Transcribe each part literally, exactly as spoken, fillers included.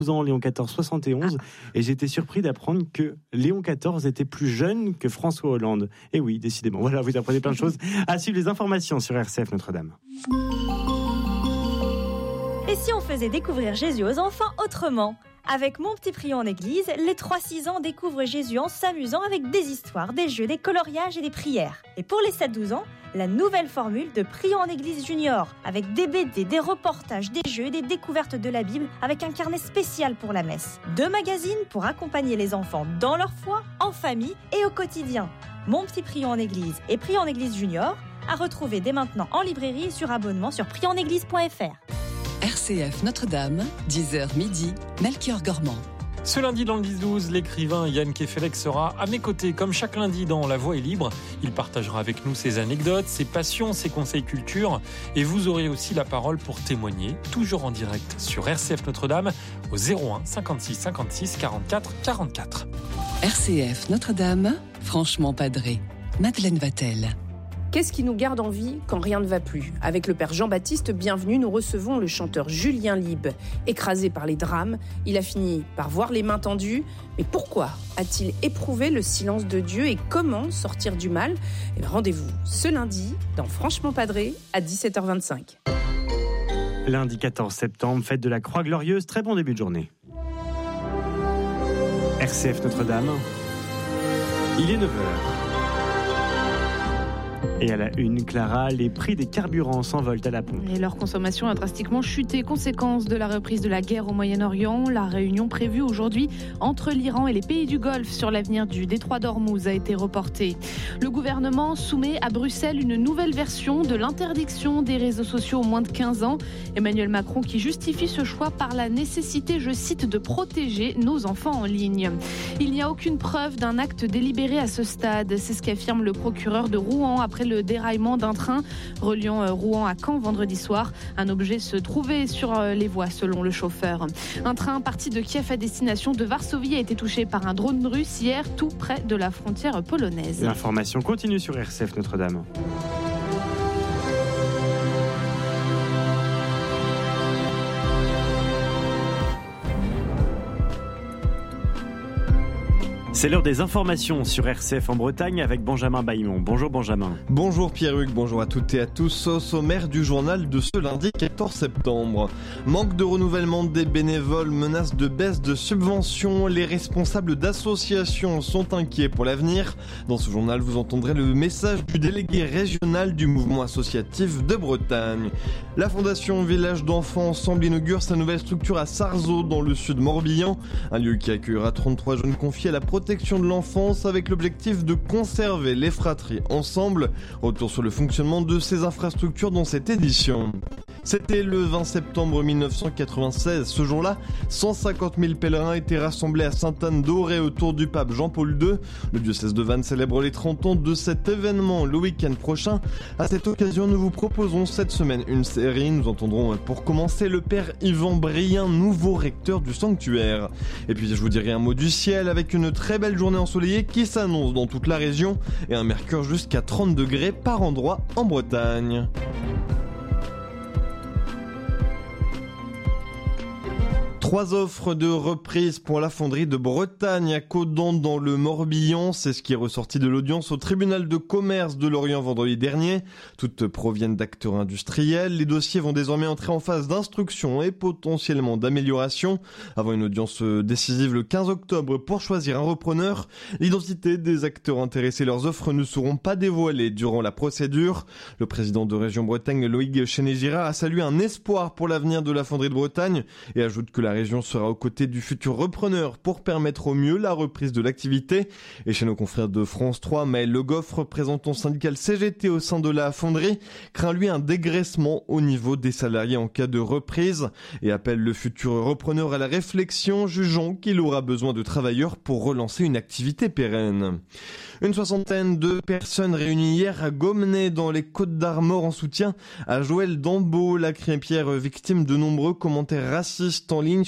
ans, Léon quatorze soixante et onze, et j'ai été surpris d'apprendre que Léon quatorze était plus jeune que François Hollande. Et oui, décidément. Voilà, vous apprenez plein de choses. À suivre les informations sur R C F Notre-Dame. Et si on faisait découvrir Jésus aux enfants autrement ? Avec Mon Petit Prion en Église, les trois six ans découvrent Jésus en s'amusant avec des histoires, des jeux, des coloriages et des prières. Et pour les sept douze ans, la nouvelle formule de Prion en Église Junior, avec des B D, des reportages, des jeux et des découvertes de la Bible, avec un carnet spécial pour la messe. Deux magazines pour accompagner les enfants dans leur foi, en famille et au quotidien. Mon Petit Prion en Église et Prion en Église Junior, à retrouver dès maintenant en librairie et sur abonnement sur prion en église point f r. R C F Notre-Dame, dix heures midi, Melchior Gormand. Ce lundi dans le dix douze, l'écrivain Yann Kefelec sera à mes côtés, comme chaque lundi dans La Voix est libre. Il partagera avec nous ses anecdotes, ses passions, ses conseils culture. Et vous aurez aussi la parole pour témoigner, toujours en direct sur R C F Notre-Dame, au zéro un cinquante-six cinquante-six quarante-quatre quarante-quatre. R C F Notre-Dame, franchement padré. Madeleine Vatel. Qu'est-ce qui nous garde en vie quand rien ne va plus ? Avec le père Jean-Baptiste Bienvenu, nous recevons le chanteur Julien Lieb. Écrasé par les drames, il a fini par voir les mains tendues. Mais pourquoi a-t-il éprouvé le silence de Dieu et comment sortir du mal ? Eh bien, rendez-vous ce lundi dans Franchement Padré à dix-sept heures vingt-cinq. Lundi quatorze septembre, fête de la Croix Glorieuse. Très bon début de journée. R C F Notre-Dame, il est neuf heures. Et à la une, Clara, les prix des carburants s'envolent à la pompe. Et leur consommation a drastiquement chuté, conséquence de la reprise de la guerre au Moyen-Orient. La réunion prévue aujourd'hui entre l'Iran et les pays du Golfe sur l'avenir du détroit d'Ormuz a été reportée. Le gouvernement soumet à Bruxelles une nouvelle version de l'interdiction des réseaux sociaux aux moins de quinze ans. Emmanuel Macron qui justifie ce choix par la nécessité, je cite, de protéger nos enfants en ligne. Il n'y a aucune preuve d'un acte délibéré à ce stade. C'est ce qu'affirme le procureur de Rouen après le déraillement d'un train reliant Rouen à Caen vendredi soir. Un objet se trouvait sur les voies selon le chauffeur. Un train parti de Kiev à destination de Varsovie a été touché par un drone russe hier tout près de la frontière polonaise. L'information continue sur R C F Notre-Dame. C'est l'heure des informations sur R C F en Bretagne avec Benjamin Baillemont. Bonjour Benjamin. Bonjour Pierruc, bonjour à toutes et à tous. Au sommaire du journal de ce lundi quatorze septembre. Manque de renouvellement des bénévoles, menace de baisse de subventions. Les responsables d'associations sont inquiets pour l'avenir. Dans ce journal, vous entendrez le message du délégué régional du mouvement associatif de Bretagne. La fondation Village d'Enfants Ensemble inaugure sa nouvelle structure à Sarzeau dans le sud Morbihan. Un lieu qui accueillera trente-trois jeunes confiés à la protection de l'enfance avec l'objectif de conserver les fratries ensemble. Retour sur le fonctionnement de ces infrastructures dans cette édition. C'était le vingt septembre mille neuf cent quatre-vingt-seize. Ce jour-là, cent cinquante mille pèlerins étaient rassemblés à Sainte-Anne-d'Auray autour du pape Jean-Paul deux. Le diocèse de Vannes célèbre les trente ans de cet événement le week-end prochain. À cette occasion, nous vous proposons cette semaine une série. Nous entendrons pour commencer le père Yvan Brien, nouveau recteur du sanctuaire. Et puis je vous dirai un mot du ciel avec une très belle journée ensoleillée qui s'annonce dans toute la région et un mercure jusqu'à trente degrés par endroit en Bretagne. Trois offres de reprise pour la fonderie de Bretagne à Caudan dans le Morbihan. C'est ce qui est ressorti de l'audience au tribunal de commerce de Lorient vendredi dernier. Toutes proviennent d'acteurs industriels. Les dossiers vont désormais entrer en phase d'instruction et potentiellement d'amélioration. Avant une audience décisive le quinze octobre pour choisir un repreneur. L'identité des acteurs intéressés, leurs offres ne seront pas dévoilées durant la procédure. Le président de Région Bretagne, Loïc Chenet-Girard, a salué un espoir pour l'avenir de la fonderie de Bretagne et ajoute que la La région sera aux côtés du futur repreneur pour permettre au mieux la reprise de l'activité. Et chez nos confrères de France trois, Maël Le Goff, représentant syndical C G T au sein de la fonderie, craint lui un dégraissement au niveau des salariés en cas de reprise et appelle le futur repreneur à la réflexion, jugeant qu'il aura besoin de travailleurs pour relancer une activité pérenne. Une soixantaine de personnes réunies hier à Gommenay dans les Côtes-d'Armor en soutien à Joël Dambeau, la Crépierre victime de nombreux commentaires racistes en ligne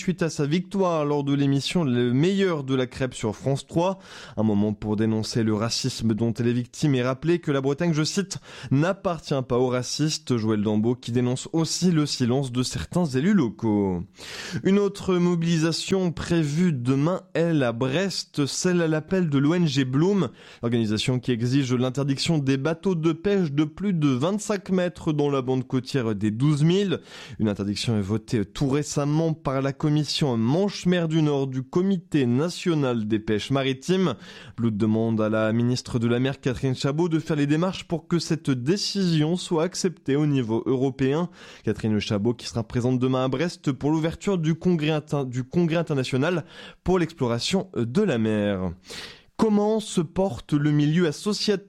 suite à sa victoire lors de l'émission Le meilleur de la crêpe sur France trois. Un moment pour dénoncer le racisme dont elle est victime et rappeler que la Bretagne, je cite, n'appartient pas aux racistes. Joël Dambeau qui dénonce aussi le silence de certains élus locaux. Une autre mobilisation prévue demain, elle, à Brest, celle à l'appel de l'O N G Bloom, l'organisation qui exige l'interdiction des bateaux de pêche de plus de vingt-cinq mètres dans la bande côtière des douze mille. Une interdiction est votée tout récemment par la commission Manche-Mer du Nord du Comité national des pêches maritimes. Bloom demande à la ministre de la Mer, Catherine Chabot, de faire les démarches pour que cette décision soit acceptée au niveau européen. Catherine Chabot qui sera présente demain à Brest pour l'ouverture du congrès, inter- du congrès international pour l'exploration de la mer. Comment se porte le milieu associatif ?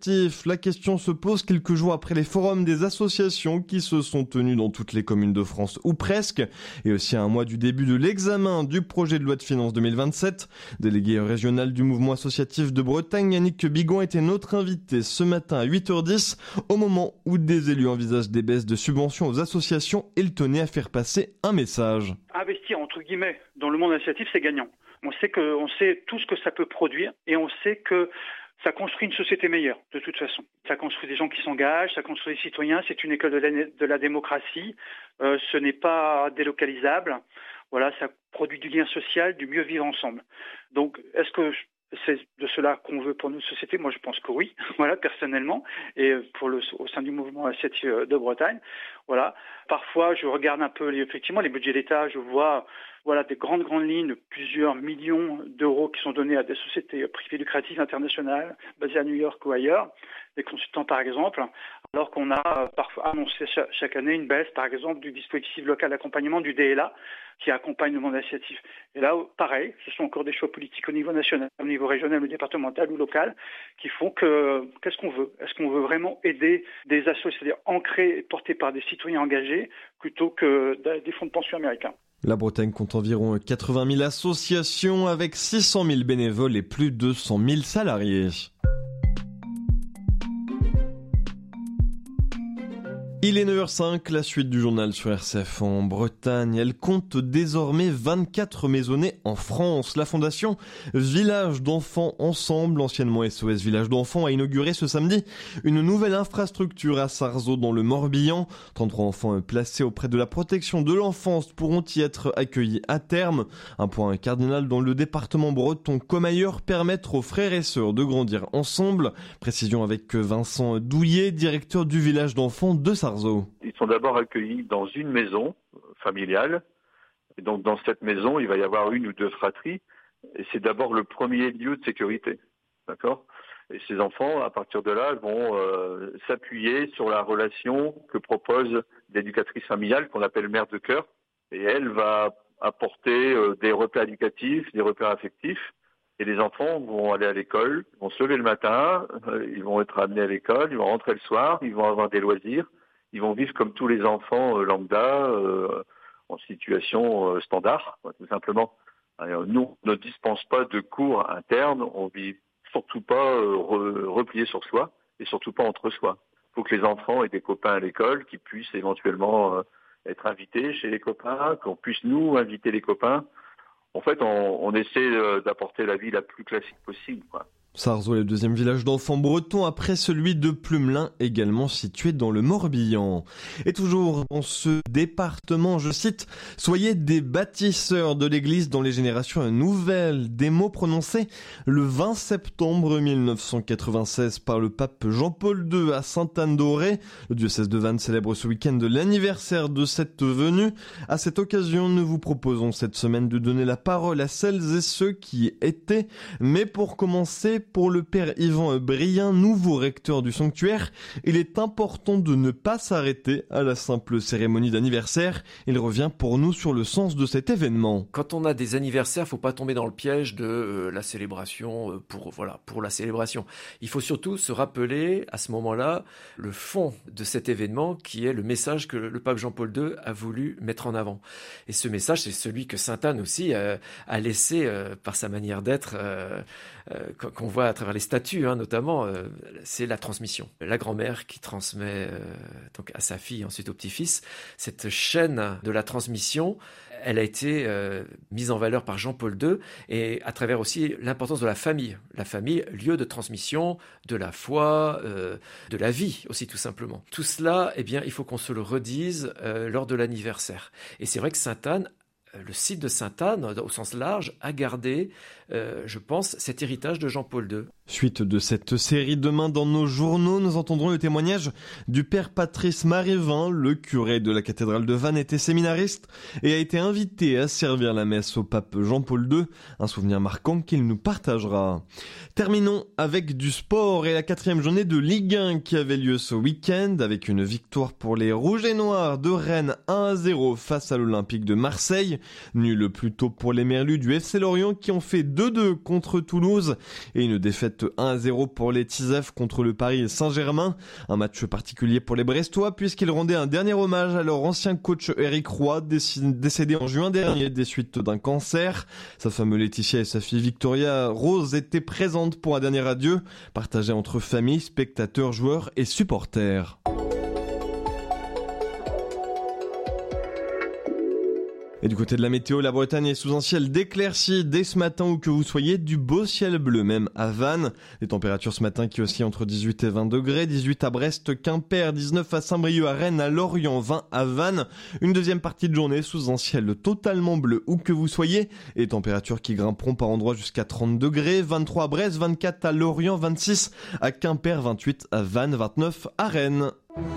La question se pose quelques jours après les forums des associations qui se sont tenus dans toutes les communes de France, ou presque, et aussi à un mois du début de l'examen du projet de loi de finances deux mille vingt-sept. Délégué régional du mouvement associatif de Bretagne, Yannick Bigon était notre invité ce matin à huit heures dix, au moment où des élus envisagent des baisses de subventions aux associations. Il tenait à faire passer un message. Investir, entre guillemets, dans le monde associatif, c'est gagnant. On sait que, on sait tout ce que ça peut produire et on sait que ça construit une société meilleure, de toute façon. Ça construit des gens qui s'engagent, ça construit des citoyens, c'est une école de la, de la démocratie, euh, ce n'est pas délocalisable. Voilà, ça produit du lien social, du mieux vivre ensemble. Donc, est-ce que c'est de cela qu'on veut pour notre société ? Moi, je pense que oui, voilà, personnellement, et pour le, au sein du mouvement associatif de Bretagne. Voilà. Parfois, je regarde un peu, les, effectivement, les budgets d'État, je vois voilà, des grandes, grandes lignes de plusieurs millions d'euros qui sont donnés à des sociétés privées lucratives internationales, basées à New York ou ailleurs, des consultants par exemple, alors qu'on a parfois annoncé chaque année une baisse, par exemple, du dispositif local d'accompagnement du D L A, qui accompagne le monde associatif. Et là, pareil, ce sont encore des choix politiques au niveau national, au niveau régional ou départemental ou local, qui font que, qu'est-ce qu'on veut ? Est-ce qu'on veut vraiment aider des associations, c'est-à-dire ancrées et portées par des citoyens engagés, plutôt que des fonds de pension américains ? La Bretagne compte environ quatre-vingt mille associations avec six cent mille bénévoles et plus de cent mille salariés. Il est neuf heures cinq, la suite du journal sur R C F en Bretagne. Elle compte désormais vingt-quatre maisonnées en France. La fondation Village d'enfants ensemble, anciennement S O S Village d'enfants, a inauguré ce samedi une nouvelle infrastructure à Sarzeau dans le Morbihan. trente-trois enfants placés auprès de la protection de l'enfance pourront y être accueillis à terme. Un point cardinal dans le département breton comme ailleurs, permettre aux frères et sœurs de grandir ensemble. Précision avec Vincent Douillet, directeur du Village d'enfants de Sarzeau. Ils sont d'abord accueillis dans une maison familiale. Et donc dans cette maison, il va y avoir une ou deux fratries. Et c'est d'abord le premier lieu de sécurité. D'accord ? Et ces enfants, à partir de là, vont euh, s'appuyer sur la relation que propose l'éducatrice familiale qu'on appelle mère de cœur. Et elle va apporter euh, des repères éducatifs, des repères affectifs. Et les enfants vont aller à l'école, ils vont se lever le matin, euh, ils vont être amenés à l'école, ils vont rentrer le soir, ils vont avoir des loisirs. Ils vont vivre comme tous les enfants euh, lambda, euh, en situation euh, standard, tout simplement. Alors, nous, on ne dispense pas de cours internes, on vit surtout pas euh, re, replié sur soi, et surtout pas entre soi. Il faut que les enfants aient des copains à l'école, qui puissent éventuellement euh, être invités chez les copains, qu'on puisse nous inviter les copains. En fait, on, on essaie euh, d'apporter la vie la plus classique possible, quoi. Sarzeau est le deuxième village d'enfants bretons après celui de Plumelin, également situé dans le Morbihan. Et toujours dans ce département, je cite, « Soyez des bâtisseurs de l'église dans les générations nouvelles », des mots prononcés le vingt septembre mille neuf cent quatre-vingt-seize par le pape Jean-Paul deux à Sainte-Anne-d'Auray. Le diocèse de Vannes célèbre ce week-end l'anniversaire de cette venue. À cette occasion, nous vous proposons cette semaine de donner la parole à celles et ceux qui y étaient. Mais pour commencer, pour le père Yvan Brien, nouveau recteur du sanctuaire, il est important de ne pas s'arrêter à la simple cérémonie d'anniversaire. Il revient pour nous sur le sens de cet événement. Quand on a des anniversaires, faut pas tomber dans le piège de euh, la célébration euh, pour voilà pour la célébration. Il faut surtout se rappeler à ce moment-là le fond de cet événement qui est le message que le pape Jean-Paul deux a voulu mettre en avant. Et ce message, c'est celui que Sainte Anne aussi euh, a laissé euh, par sa manière d'être, euh, euh, qu'on voit à travers les statues, hein, notamment, euh, c'est la transmission. La grand-mère qui transmet euh, donc à sa fille, ensuite au petit-fils. Cette chaîne de la transmission, elle a été euh, mise en valeur par Jean-Paul deux et à travers aussi l'importance de la famille. La famille, lieu de transmission de la foi, euh, de la vie aussi tout simplement. Tout cela, eh bien, il faut qu'on se le redise euh, lors de l'anniversaire. Et c'est vrai que Sainte-Anne, le site de Sainte-Anne, au sens large, a gardé, euh, je pense, cet héritage de Jean-Paul deux. Suite de cette série, demain dans nos journaux, nous entendrons le témoignage du père Patrice Marévin. Le curé de la cathédrale de Vannes était séminariste et a été invité à servir la messe au pape Jean-Paul deux, un souvenir marquant qu'il nous partagera. Terminons avec du sport et la quatrième journée de Ligue un qui avait lieu ce week-end avec une victoire pour les Rouges et Noirs de Rennes un à zéro face à l'Olympique de Marseille. Nul plutôt pour les Merlus du F C Lorient qui ont fait deux deux contre Toulouse et une défaite un à zéro pour les Tisefs contre le Paris Saint-Germain. Un match particulier pour les Brestois puisqu'ils rendaient un dernier hommage à leur ancien coach Éric Roy, décédé en juin dernier des suites d'un cancer. Sa femme Laetitia et sa fille Victoria Rose étaient présentes pour un dernier adieu, partagé entre famille, spectateurs, joueurs et supporters. Et du côté de la météo, la Bretagne est sous un ciel d'éclaircies dès ce matin où que vous soyez, du beau ciel bleu même à Vannes. Les températures ce matin qui oscillent entre dix-huit et vingt degrés, dix-huit à Brest, Quimper, dix-neuf à Saint-Brieuc, à Rennes, à Lorient, vingt à Vannes. Une deuxième partie de journée sous un ciel totalement bleu où que vous soyez. Et les températures qui grimperont par endroits jusqu'à trente degrés, vingt-trois à Brest, vingt-quatre à Lorient, vingt-six à Quimper, vingt-huit à Vannes, vingt-neuf à Rennes.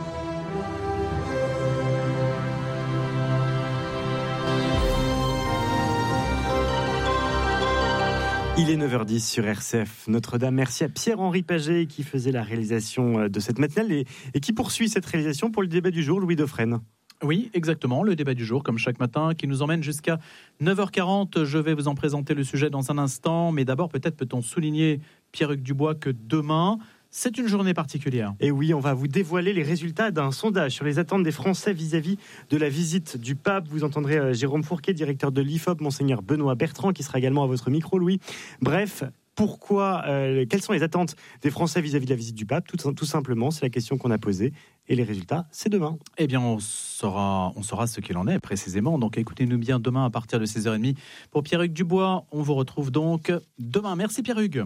Il est neuf heures dix sur R C F Notre-Dame. Merci à Pierre-Henri Paget qui faisait la réalisation de cette matinale et, et qui poursuit cette réalisation pour le débat du jour, Louis Dauphren. Oui, exactement, le débat du jour, comme chaque matin, qui nous emmène jusqu'à neuf heures quarante. Je vais vous en présenter le sujet dans un instant, mais d'abord, peut-être peut-on souligner, Pierre-Hugues Dubois, que demain, c'est une journée particulière. Et oui, on va vous dévoiler les résultats d'un sondage sur les attentes des Français vis-à-vis de la visite du pape. Vous entendrez euh, Jérôme Fourquet, directeur de l'I F O P, Monseigneur Benoît Bertrand, qui sera également à votre micro, Louis. Bref, pourquoi, euh, quelles sont les attentes des Français vis-à-vis de la visite du pape ? Tout, tout simplement, c'est la question qu'on a posée. Et les résultats, c'est demain. Eh bien, on saura, on saura ce qu'il en est précisément. Donc, écoutez-nous bien demain à partir de seize heures trente. Pour Pierre-Hugues Dubois, on vous retrouve donc demain. Merci Pierre-Hugues.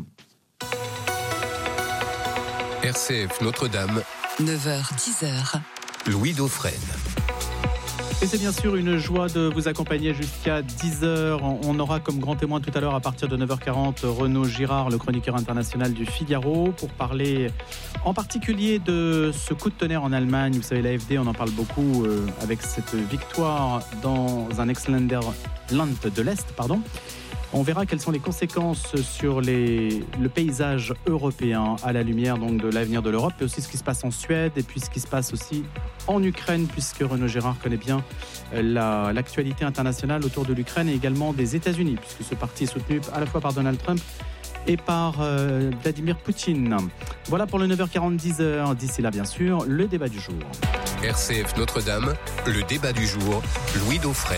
R C F Notre-Dame, neuf heures dix heures. Louis Dauphren. Et c'est bien sûr une joie de vous accompagner jusqu'à dix heures. On aura comme grand témoin tout à l'heure à partir de neuf heures quarante Renaud Girard, le chroniqueur international du Figaro, pour parler en particulier de ce coup de tonnerre en Allemagne. Vous savez, l'A F D, on en parle beaucoup euh, avec cette victoire dans un ex-Länder Land de l'Est, pardon. On verra quelles sont les conséquences sur les, le paysage européen à la lumière donc, de l'avenir de l'Europe, et aussi ce qui se passe en Suède et puis ce qui se passe aussi en Ukraine, puisque Renaud Girard connaît bien la, l'actualité internationale autour de l'Ukraine et également des États-Unis, puisque ce parti est soutenu à la fois par Donald Trump et par euh, Vladimir Poutine. Voilà pour le neuf heures quarante, dix heures. D'ici là, bien sûr, le débat du jour. R C F Notre-Dame, le débat du jour, Louis Dauphren.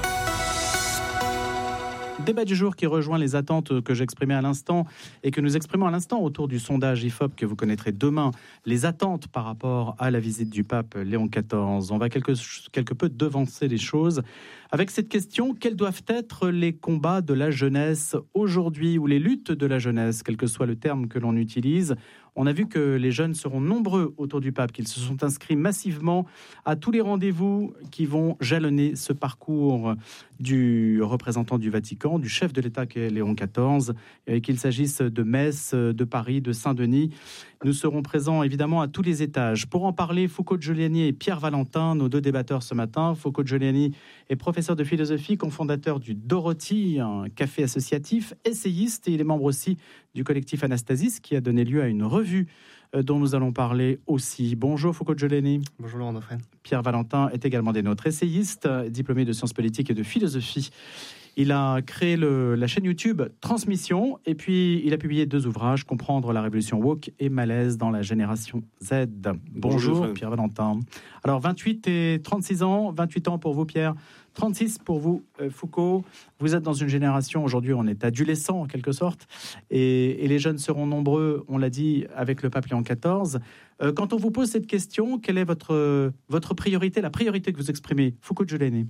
Débat du jour qui rejoint les attentes que j'exprimais à l'instant et que nous exprimons à l'instant autour du sondage I F O P que vous connaîtrez demain. Les attentes par rapport à la visite du pape Léon quatorze. On va quelque, quelque peu devancer les choses avec cette question: quels doivent être les combats de la jeunesse aujourd'hui, ou les luttes de la jeunesse, quel que soit le terme que l'on utilise? On a vu que les jeunes seront nombreux autour du pape, qu'ils se sont inscrits massivement à tous les rendez-vous qui vont jalonner ce parcours du représentant du Vatican, du chef de l'État qui est Léon quatorze, qu'il s'agisse de Metz, de Paris, de Saint-Denis. Nous serons présents évidemment à tous les étages. Pour en parler, Foucault Giuliani et Pierre Valentin, nos deux débatteurs ce matin. Foucault Giuliani est professeur de philosophie, cofondateur du Dorothy, un café associatif, essayiste, et il est membre aussi du collectif Anastasis, qui a donné lieu à une revue dont nous allons parler aussi. Bonjour Foucault Giuliani. Bonjour Laurent Dauphren. Pierre Valentin est également des nôtres, essayiste, diplômé de sciences politiques et de philosophie. Il a créé le, la chaîne YouTube Transmission et puis il a publié deux ouvrages, Comprendre la révolution woke et Malaise dans la génération Z. Bonjour, Bonjour Pierre Valentin. Alors vingt-huit et trente-six ans, vingt-huit ans pour vous Pierre, trente-six pour vous Foucault. Vous êtes dans une génération, aujourd'hui on est adolescent en quelque sorte, et, et les jeunes seront nombreux, on l'a dit, avec le pape Léon quatorze. Euh, quand on vous pose cette question, quelle est votre, votre priorité, la priorité que vous exprimez, Foucault de Giuliani?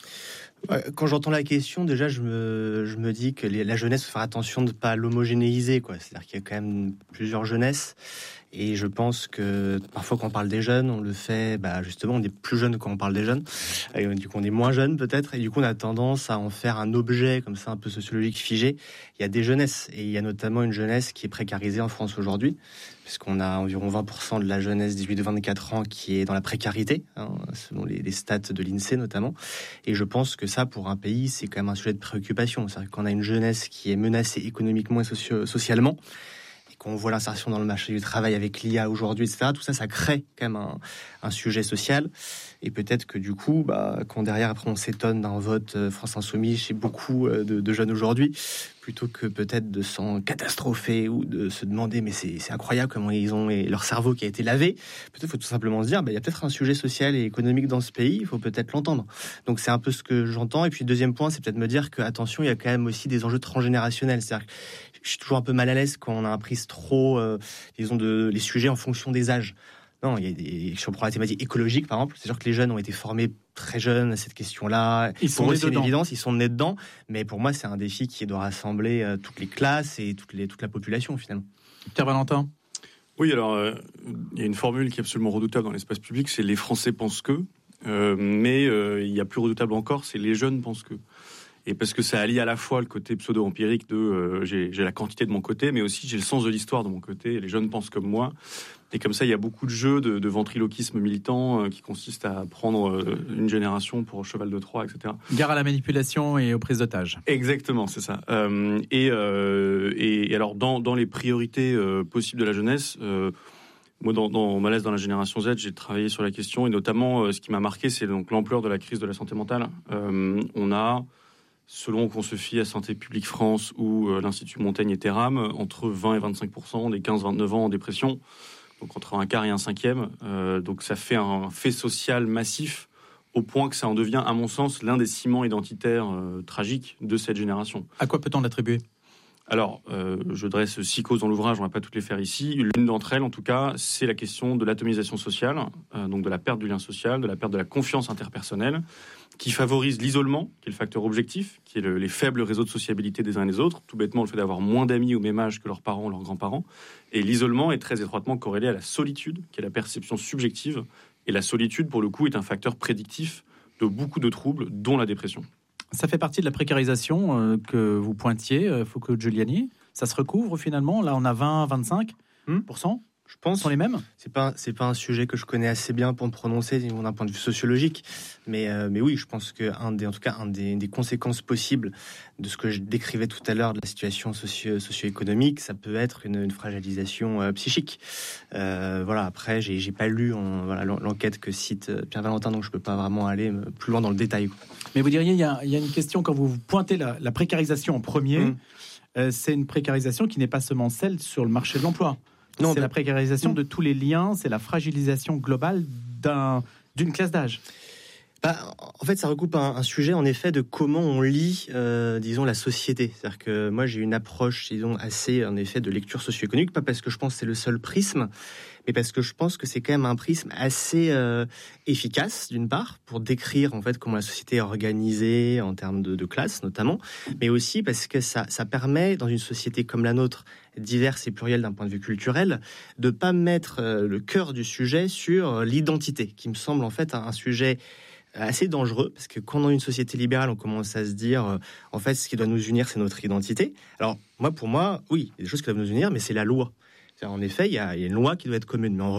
Quand j'entends la question, déjà, je me, je me dis que les, la jeunesse, il faut faire attention de ne pas l'homogénéiser, quoi. C'est-à-dire qu'il y a quand même plusieurs jeunesses. Et je pense que parfois, quand on parle des jeunes, on le fait, bah, justement, on est plus jeune quand on parle des jeunes. Et du coup, on est moins jeune, peut-être. Et du coup, on a tendance à en faire un objet, comme ça, un peu sociologique, figé. Il y a des jeunesses. Et il y a notamment une jeunesse qui est précarisée en France aujourd'hui, puisqu'on a environ vingt pour cent de la jeunesse dix-huit à vingt-quatre ans qui est dans la précarité, hein, selon les, les stats de l'INSEE notamment. Et je pense que ça, pour un pays, c'est quand même un sujet de préoccupation. C'est-à-dire qu'on a une jeunesse qui est menacée économiquement et socio- socialement, et qu'on voit l'insertion dans le marché du travail avec l'I A aujourd'hui, et cetera. Tout ça, ça crée quand même un, un sujet social. Et peut-être que du coup, bah, quand derrière, après, on s'étonne d'un vote France Insoumise chez beaucoup de, de jeunes aujourd'hui, plutôt que peut-être de s'en catastropher ou de se demander mais c'est, c'est incroyable comment ils ont et leur cerveau qui a été lavé, peut-être faut tout simplement se dire bah, il y a peut-être un sujet social et économique dans ce pays, il faut peut-être l'entendre. Donc c'est un peu ce que j'entends. Et puis le deuxième point, c'est peut-être me dire que attention, il y a quand même aussi des enjeux transgénérationnels. C'est-à-dire que je suis toujours un peu mal à l'aise quand on a pris trop euh, disons de les sujets en fonction des âges. Non, il y a des, si on prend la thématique écologique, par exemple, c'est sûr que les jeunes ont été formés très jeunes à cette question-là. Ils sont nés c'est dedans. Une évidence, ils sont nés dedans. Mais pour moi, c'est un défi qui doit rassembler euh, toutes les classes et toutes les, toute la population, finalement. Pierre Valentin. Oui, alors, euh, il y a une formule qui est absolument redoutable dans l'espace public, c'est « les Français pensent que euh, ». Mais euh, il y a plus redoutable encore, c'est « les jeunes pensent que ». Et parce que ça allie à la fois le côté pseudo-empirique de euh, j'ai, j'ai la quantité de mon côté, mais aussi j'ai le sens de l'histoire de mon côté, et les jeunes pensent comme moi. Et comme ça, il y a beaucoup de jeux de, de ventriloquisme militant euh, qui consistent à prendre euh, une génération pour cheval de Troie, et cetera. Gare à la manipulation et aux prises d'otages. Exactement, c'est ça. Euh, et, euh, et, et alors, dans, dans les priorités euh, possibles de la jeunesse, euh, moi, dans, dans Malaise dans la génération Z, j'ai travaillé sur la question, et notamment, euh, ce qui m'a marqué, c'est donc l'ampleur de la crise de la santé mentale. Euh, on a... Selon qu'on se fie à Santé publique France ou euh, l'Institut Montaigne et Terram, entre vingt et vingt-cinq pour cent des quinze à vingt-neuf ans en dépression, donc entre un quart et un cinquième. Euh, donc ça fait un fait social massif au point que ça en devient, à mon sens, l'un des ciments identitaires euh, tragiques de cette génération. À quoi peut-on l'attribuer ? Alors, euh, je dresse six causes dans l'ouvrage, on ne va pas toutes les faire ici. L'une d'entre elles, en tout cas, c'est la question de l'atomisation sociale, euh, donc de la perte du lien social, de la perte de la confiance interpersonnelle, qui favorise l'isolement, qui est le facteur objectif, qui est le, les faibles réseaux de sociabilité des uns et des autres, tout bêtement le fait d'avoir moins d'amis au même âge que leurs parents ou leurs grands-parents. Et l'isolement est très étroitement corrélé à la solitude, qui est la perception subjective. Et la solitude, pour le coup, est un facteur prédictif de beaucoup de troubles, dont la dépression. Ça fait partie de la précarisation euh, que vous pointiez, euh, Foucault de Giuliani. Ça se recouvre finalement. Là, on a vingt à vingt-cinq pour cent. Je pense. Ce sont les mêmes. C'est pas, c'est pas un sujet que je connais assez bien pour me prononcer d'un point de vue sociologique. Mais, euh, mais oui, je pense que un des, en tout cas, un des, une des conséquences possibles de ce que je décrivais tout à l'heure de la situation socio, socio-économique, ça peut être une, une fragilisation euh, psychique. Euh, voilà. Après, j'ai, j'ai pas lu en, voilà, l'enquête que cite Pierre Valentin, donc je peux pas vraiment aller plus loin dans le détail. Mais vous diriez, il y a, il y a une question quand vous pointez la, la précarisation en premier. Mmh. Euh, c'est une précarisation qui n'est pas seulement celle sur le marché de l'emploi. Non, c'est bah, la précarisation mmh. de tous les liens, c'est la fragilisation globale d'un, d'une classe d'âge. Bah, en fait, ça recoupe un, un sujet, en effet, de comment on lit, euh, disons, la société. C'est-à-dire que moi, j'ai une approche, disons, assez, en effet, de lecture socio-économique, pas parce que je pense que c'est le seul prisme, mais parce que je pense que c'est quand même un prisme assez euh, efficace, d'une part, pour décrire, en fait, comment la société est organisée en termes de, de classe, notamment, mais aussi parce que ça, ça permet, dans une société comme la nôtre, diverse et plurielle d'un point de vue culturel, de pas mettre euh, le cœur du sujet sur l'identité, qui me semble, en fait, un, un sujet assez dangereux, parce que quand dans une société libérale, on commence à se dire, euh, en fait, ce qui doit nous unir, c'est notre identité. Alors, moi, pour moi, oui, il y a des choses qui doivent nous unir, mais c'est la loi. C'est-à-dire, en effet, il y, a, il y a une loi qui doit être commune. Mais en revanche,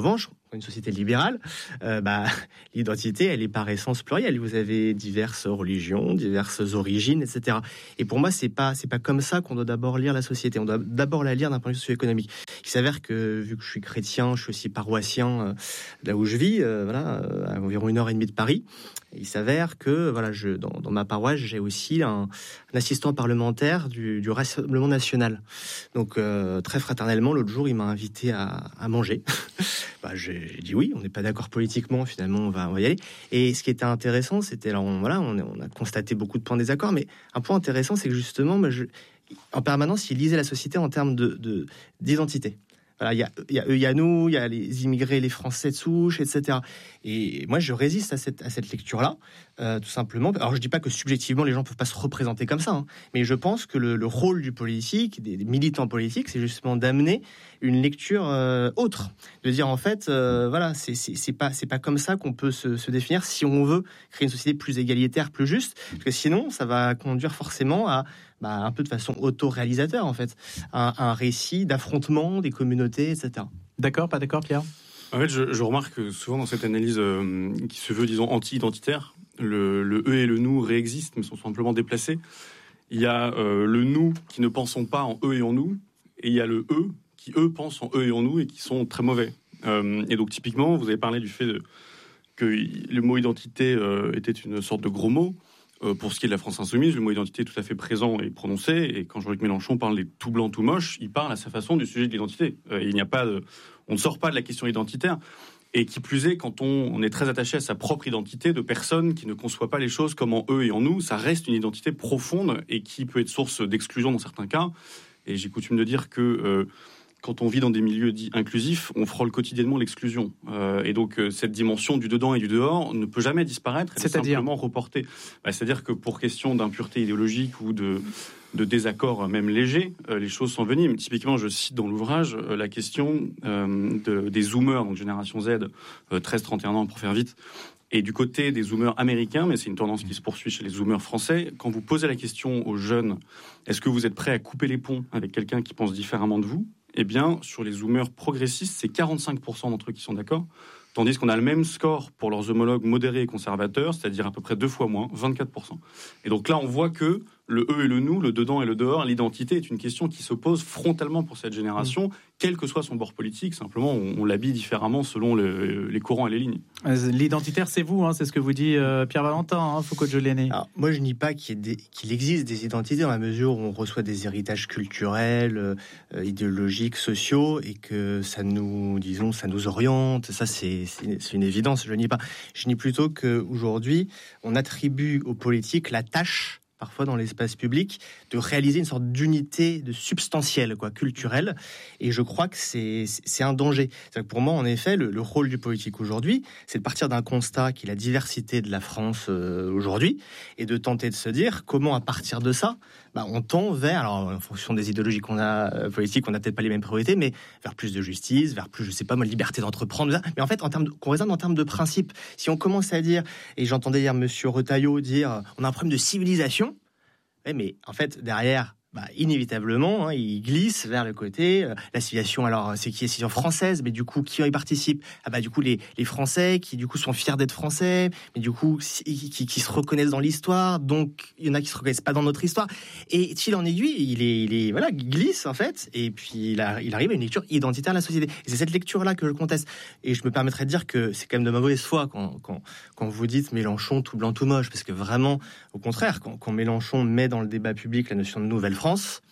une société libérale, euh, bah, l'identité, elle est par essence plurielle. Vous avez diverses religions, diverses origines, et cetera. Et pour moi, c'est pas, c'est pas comme ça qu'on doit d'abord lire la société. On doit d'abord la lire d'un point de vue socio-économique. Il s'avère que, vu que je suis chrétien, je suis aussi paroissien, euh, là où je vis, euh, voilà, euh, à environ une heure et demie de Paris. Il s'avère que, voilà, je, dans, dans ma paroisse, j'ai aussi un, un assistant parlementaire du, du Rassemblement national. Donc, euh, très fraternellement, l'autre jour, il m'a invité à, à manger. bah, j'ai, j'ai dit oui, on n'est pas d'accord politiquement, finalement, on va, on va y aller. Et ce qui était intéressant, c'était, alors, on, voilà, on, on a constaté beaucoup de points de désaccord, mais un point intéressant, c'est que justement, bah, je, en permanence, il lisait la société en termes de, de, d'identité. Voilà, il y a, il y a eux, il y a nous, il y a les immigrés, les Français de souche, et cetera. Et moi, je résiste à cette, à cette lecture-là, euh, tout simplement. Alors, je dis pas que subjectivement, les gens peuvent pas se représenter comme ça, hein, mais je pense que le, le rôle du politique, des, des militants politiques, c'est justement d'amener une lecture euh, autre, de dire en fait, euh, voilà, c'est, c'est, c'est pas, c'est pas comme ça qu'on peut se, se définir si on veut créer une société plus égalitaire, plus juste, parce que sinon, ça va conduire forcément à Bah, un peu de façon auto-réalisateur, en fait, un, un récit d'affrontement des communautés, et cetera. D'accord, pas d'accord, Pierre ? En fait, je, je remarque que souvent dans cette analyse euh, qui se veut, disons, anti-identitaire, le, le eux et le nous réexistent, mais sont simplement déplacés. Il y a euh, le nous qui ne pensons pas en eux et en nous, et il y a le eux qui, eux, pensent en eux et en nous et qui sont très mauvais. Euh, et donc, typiquement, vous avez parlé du fait de, que le mot identité euh, était une sorte de gros mot. Euh, pour ce qui est de la France insoumise, le mot identité est tout à fait présent et prononcé. Et quand Jean-Luc Mélenchon parle des tout blancs, tout moches, il parle à sa façon du sujet de l'identité. Euh, il n'y a pas de, on ne sort pas de la question identitaire. Et qui plus est, quand on, on est très attaché à sa propre identité de personnes qui ne conçoient pas les choses comme en eux et en nous, ça reste une identité profonde et qui peut être source d'exclusion dans certains cas. Et j'ai coutume de dire que euh, quand on vit dans des milieux dits inclusifs, on frôle quotidiennement l'exclusion. Euh, et donc, euh, cette dimension du dedans et du dehors ne peut jamais disparaître. Elle est simplement reportée. Bah, c'est-à-dire que pour question d'impureté idéologique ou de, de désaccord même léger, euh, les choses s'enveniment. Typiquement, je cite dans l'ouvrage euh, la question euh, de, des zoomers, donc génération Z, euh, treize trente et un ans pour faire vite. Et du côté des zoomers américains, mais c'est une tendance qui se poursuit chez les zoomers français, quand vous posez la question aux jeunes, est-ce que vous êtes prêts à couper les ponts avec quelqu'un qui pense différemment de vous ? Eh bien, sur les zoomers progressistes, c'est quarante-cinq pour cent d'entre eux qui sont d'accord, tandis qu'on a le même score pour leurs homologues modérés et conservateurs, c'est-à-dire à peu près deux fois moins, vingt-quatre pour cent. Et donc là, on voit que le eux et le nous, le dedans et le dehors, l'identité est une question qui s'oppose frontalement pour cette génération, mmh. quel que soit son bord politique. Simplement, on, on l'habille différemment selon le, les courants et les lignes. L'identitaire, c'est vous, hein, c'est ce que vous dit euh, Pierre Valentin, hein, Foucault-Giuliani. Alors, moi, je nie pas qu'il, y ait des, qu'il existe des identités dans la mesure où on reçoit des héritages culturels, euh, idéologiques, sociaux, et que ça nous, disons, ça nous oriente. Ça, c'est, c'est, c'est une évidence. Je nie pas. Je nie plutôt qu'aujourd'hui, on attribue aux politiques la tâche, parfois dans l'espace public, de réaliser une sorte d'unité de substantielle, quoi, culturelle. Et je crois que c'est, c'est un danger. C'est-à-dire que pour moi, en effet, le, le rôle du politique aujourd'hui, c'est de partir d'un constat qui est la diversité de la France euh, aujourd'hui, et de tenter de se dire comment, à partir de ça, bah, on tend vers, alors en fonction des idéologies qu'on a euh, politiques, on n'a peut-être pas les mêmes priorités, mais vers plus de justice, vers plus, je sais pas moi, liberté d'entreprendre. Mais en fait, en termes de, qu'on raisonne en termes de principe. Si on commence à dire, et j'entendais hier Monsieur Retailleau dire, on a un problème de civilisation. Ouais, mais en fait, derrière, bah, inévitablement, hein, il glisse vers le côté euh, la civilisation. Alors, c'est qui est civilisation française, mais du coup, qui y participe ? Ah bah du coup, les, les Français qui du coup sont fiers d'être Français, mais du coup qui, qui, qui se reconnaissent dans l'histoire. Donc, il y en a qui se reconnaissent pas dans notre histoire. Et fil en aiguille, il est, il est voilà, il glisse en fait, et puis il, a, il arrive à une lecture identitaire de la société. Et c'est cette lecture-là que je conteste. Et je me permettrais de dire que c'est quand même de mauvaise foi quand, quand, quand vous dites Mélenchon tout blanc tout moche, parce que vraiment, au contraire, quand, quand Mélenchon met dans le débat public la notion de nouvelle France,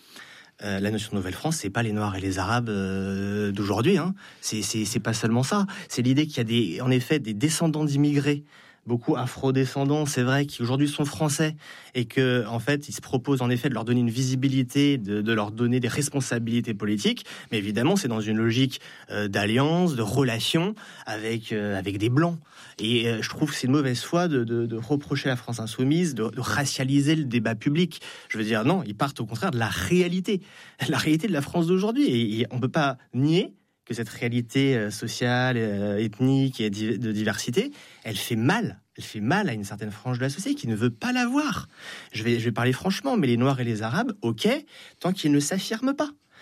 Euh, la notion de Nouvelle-France, c'est pas les Noirs et les Arabes euh, d'aujourd'hui. Hein. C'est, c'est, c'est pas seulement ça. C'est l'idée qu'il y a des, en effet, des descendants d'immigrés, beaucoup afro-descendants, c'est vrai, qui aujourd'hui sont français, et que en fait, ils se proposent en effet de leur donner une visibilité, de, de leur donner des responsabilités politiques. Mais évidemment, c'est dans une logique euh, d'alliance, de relation avec euh, avec des blancs. Et euh, je trouve que c'est une mauvaise foi de, de, de reprocher à la France insoumise de, de racialiser le débat public. Je veux dire, non, ils partent au contraire de la réalité, la réalité de la France d'aujourd'hui. Et, et on peut pas nier que cette réalité sociale, ethnique et de diversité, elle fait mal. Elle fait mal à une certaine frange de la société qui ne veut pas la voir. Je vais, je vais parler franchement, mais les Noirs et les Arabes, ok, tant qu'ils ne s'affirment pas.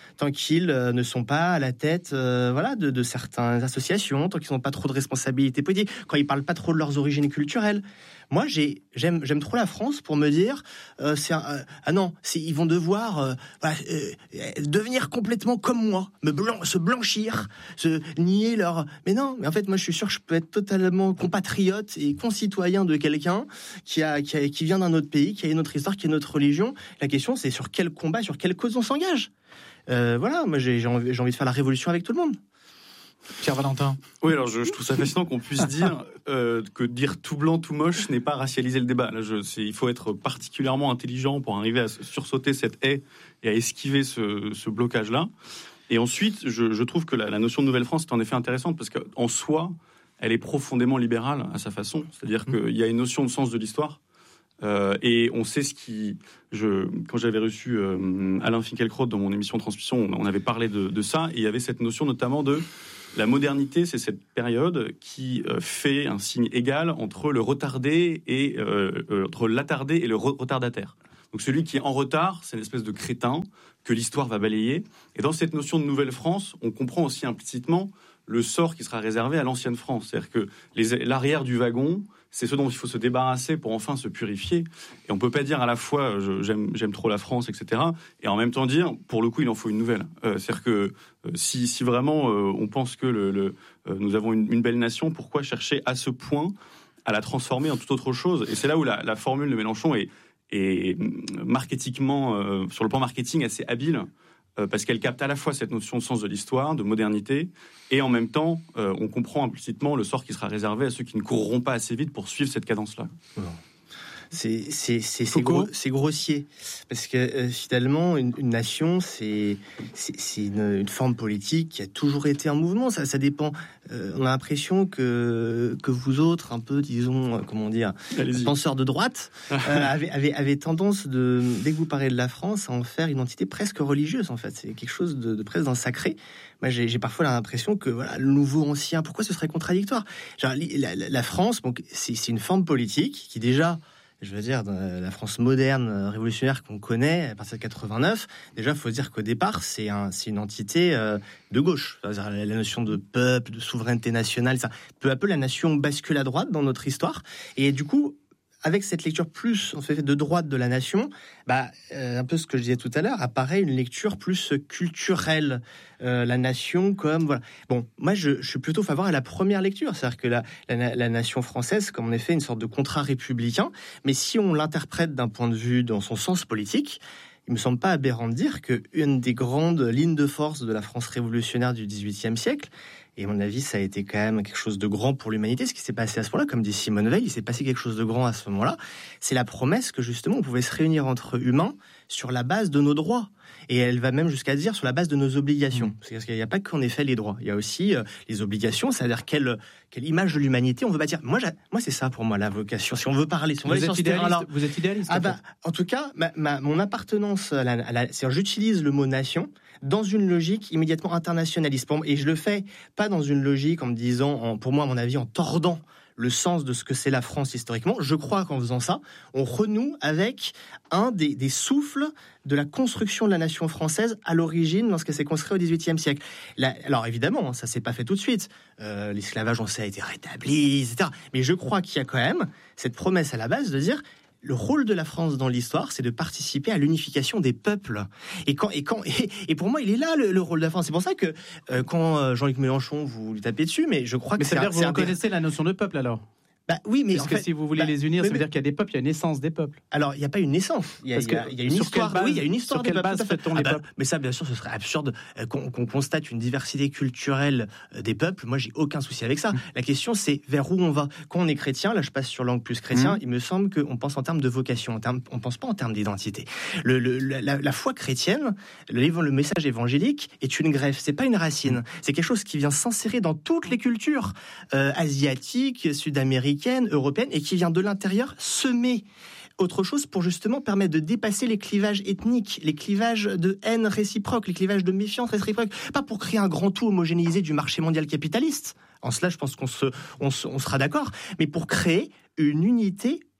tant qu'ils euh, ne sont pas à la tête euh, voilà, de, de certaines associations, tant qu'ils n'ont pas trop de responsabilités politiques, quand ils ne parlent pas trop de leurs origines culturelles. Moi, j'ai, j'aime, j'aime trop la France pour me dire, euh, c'est un, euh, ah non, c'est, ils vont devoir euh, voilà, euh, devenir complètement comme moi, me blanc, se blanchir, se nier leur... Mais non, mais en fait, moi, je suis sûr que je peux être totalement compatriote et concitoyen de quelqu'un qui, a, qui, a, qui vient d'un autre pays, qui a une autre histoire, qui a une autre religion. La question, c'est sur quel combat, sur quelle cause on s'engage. Euh, voilà, moi, j'ai, j'ai, envie, j'ai envie de faire la révolution avec tout le monde. Pierre Valentin. Oui, alors je, je trouve ça fascinant qu'on puisse dire euh, que dire tout blanc, tout moche n'est pas racialiser le débat. Là, je, c'est, il faut être particulièrement intelligent pour arriver à sursauter cette haie et à esquiver ce, ce blocage-là. Et ensuite, je, je trouve que la, la notion de Nouvelle-France est en effet intéressante parce qu'en soi, elle est profondément libérale à sa façon. C'est-à-dire mmh. qu'il y a une notion de sens de l'histoire. Euh, et on sait ce qui... Je, quand j'avais reçu euh, Alain Finkielkraut dans mon émission Transmission, on, on avait parlé de, de ça. Et il y avait cette notion notamment de... La modernité, c'est cette période qui euh, fait un signe égal entre le retardé et euh, euh, entre l'attardé et le re- retardataire. Donc celui qui est en retard, c'est une espèce de crétin que l'histoire va balayer. Et dans cette notion de Nouvelle-France, on comprend aussi implicitement le sort qui sera réservé à l'ancienne France. C'est-à-dire que les, l'arrière du wagon, c'est ce dont il faut se débarrasser pour enfin se purifier. Et on peut pas dire à la fois je, j'aime, j'aime trop la France, et cetera, et en même temps dire, pour le coup, il en faut une nouvelle. Euh, c'est-à-dire que euh, si, si vraiment euh, on pense que le, le, euh, nous avons une, une belle nation, pourquoi chercher à ce point à la transformer en toute autre chose ? Et c'est là où la, la formule de Mélenchon est, est marketingement, euh, sur le plan marketing, assez habile. Euh, parce qu'elle capte à la fois cette notion de sens de l'histoire, de modernité, et en même temps, euh, on comprend implicitement le sort qui sera réservé à ceux qui ne courront pas assez vite pour suivre cette cadence-là. Non. C'est, c'est, c'est, c'est, gros, c'est grossier. Parce que euh, finalement, une, une nation, c'est, c'est, c'est une, une forme politique qui a toujours été en mouvement. Ça, ça dépend. Euh, on a l'impression que, que vous autres, un peu, disons, euh, comment dire, Allez-y. penseurs de droite, euh, avez, avez, avez tendance, de, dès que vous parlez de la France, à en faire une entité presque religieuse, en fait. C'est quelque chose de, de presque d'un sacré. Moi, j'ai, j'ai parfois l'impression que voilà, le nouveau ancien, pourquoi ce serait contradictoire ? Genre, la, la, la France, bon, c'est, c'est une forme politique qui déjà... Je veux dire, la France moderne, révolutionnaire qu'on connaît, à partir de quatre-vingt-neuf, déjà, il faut dire qu'au départ, c'est, un, c'est une entité euh, de gauche. C'est-à-dire la, la notion de peuple, de souveraineté nationale, ça. Peu à peu, la nation bascule à droite dans notre histoire. Et du coup, avec cette lecture plus en fait, de droite de la nation, bah, euh, un peu ce que je disais tout à l'heure, apparaît une lecture plus culturelle. Euh, la nation comme... Voilà. Bon, moi, je, je suis plutôt favorable à la première lecture. C'est-à-dire que la, la, la nation française, comme en effet, une sorte de contrat républicain. Mais si on l'interprète d'un point de vue dans son sens politique, il me semble pas aberrant de dire qu'une des grandes lignes de force de la France révolutionnaire du dix-huitième siècle, et à mon avis, ça a été quand même quelque chose de grand pour l'humanité, ce qui s'est passé à ce moment-là, comme dit Simone Veil, il s'est passé quelque chose de grand à ce moment-là, c'est la promesse que justement on pouvait se réunir entre humains sur la base de nos droits. Et elle va même jusqu'à dire sur la base de nos obligations. Parce qu'il n'y a pas qu'en effet les droits, il y a aussi euh, les obligations, c'est-à-dire quelle, quelle image de l'humanité on veut bâtir. Moi, moi, c'est ça pour moi la vocation. Si on veut parler, si on veut aller sur ce terrain-là. Vous êtes idéaliste ah en, bah, fait. en tout cas, ma, ma, mon appartenance, à la, à la, c'est-à-dire j'utilise le mot nation dans une logique immédiatement internationaliste. Et je le fais pas dans une logique en me disant, en, pour moi, à mon avis, en tordant le sens de ce que c'est la France historiquement. Je crois qu'en faisant ça, on renoue avec un des, des souffles de la construction de la nation française à l'origine, lorsqu'elle s'est construite au dix-huitième siècle. Là, alors évidemment, ça s'est pas fait tout de suite. Euh, l'esclavage, on sait, a été rétabli, et cetera. Mais je crois qu'il y a quand même cette promesse à la base de dire le rôle de la France dans l'histoire, c'est de participer à l'unification des peuples. Et quand et quand et, et pour moi, il est là le, le rôle de la France. C'est pour ça que euh, quand euh, Jean-Luc Mélenchon, vous lui tapez dessus, mais je crois mais que ça c'est veut dire que vous un, reconnaissez la notion de peuple alors. Bah oui, mais parce en que fait, si vous voulez bah, les unir, mais, ça veut dire qu'il y a des peuples, il y a une essence des peuples. Alors, il n'y a pas une naissance, il y a, il y a, il y a une histoire. Base, oui, il y a une histoire sur des quelle peuples. base fait-on ah les bah, peuples mais ça, bien sûr, ce serait absurde euh, qu'on, qu'on constate une diversité culturelle euh, des peuples. Moi, j'ai aucun souci avec ça. Mmh. La question, c'est vers où on va. Quand on est chrétien, là, je passe sur l'angle plus chrétien. Mmh. Il me semble qu'on pense en termes de vocation, en termes, on pense pas en termes d'identité. Le, le, la, la foi chrétienne, le, le message évangélique est une greffe. C'est pas une racine. C'est quelque chose qui vient s'insérer dans toutes les cultures euh, asiatiques, sud-américaines, européennes, et qui vient de l'intérieur semer autre chose pour justement permettre de dépasser les clivages ethniques, les clivages de haine réciproque, les clivages de méfiance réciproque, pas pour créer un grand tout homogénéisé du marché mondial capitaliste. En cela, je pense qu'on se, on, se, on sera d'accord, mais pour créer une unité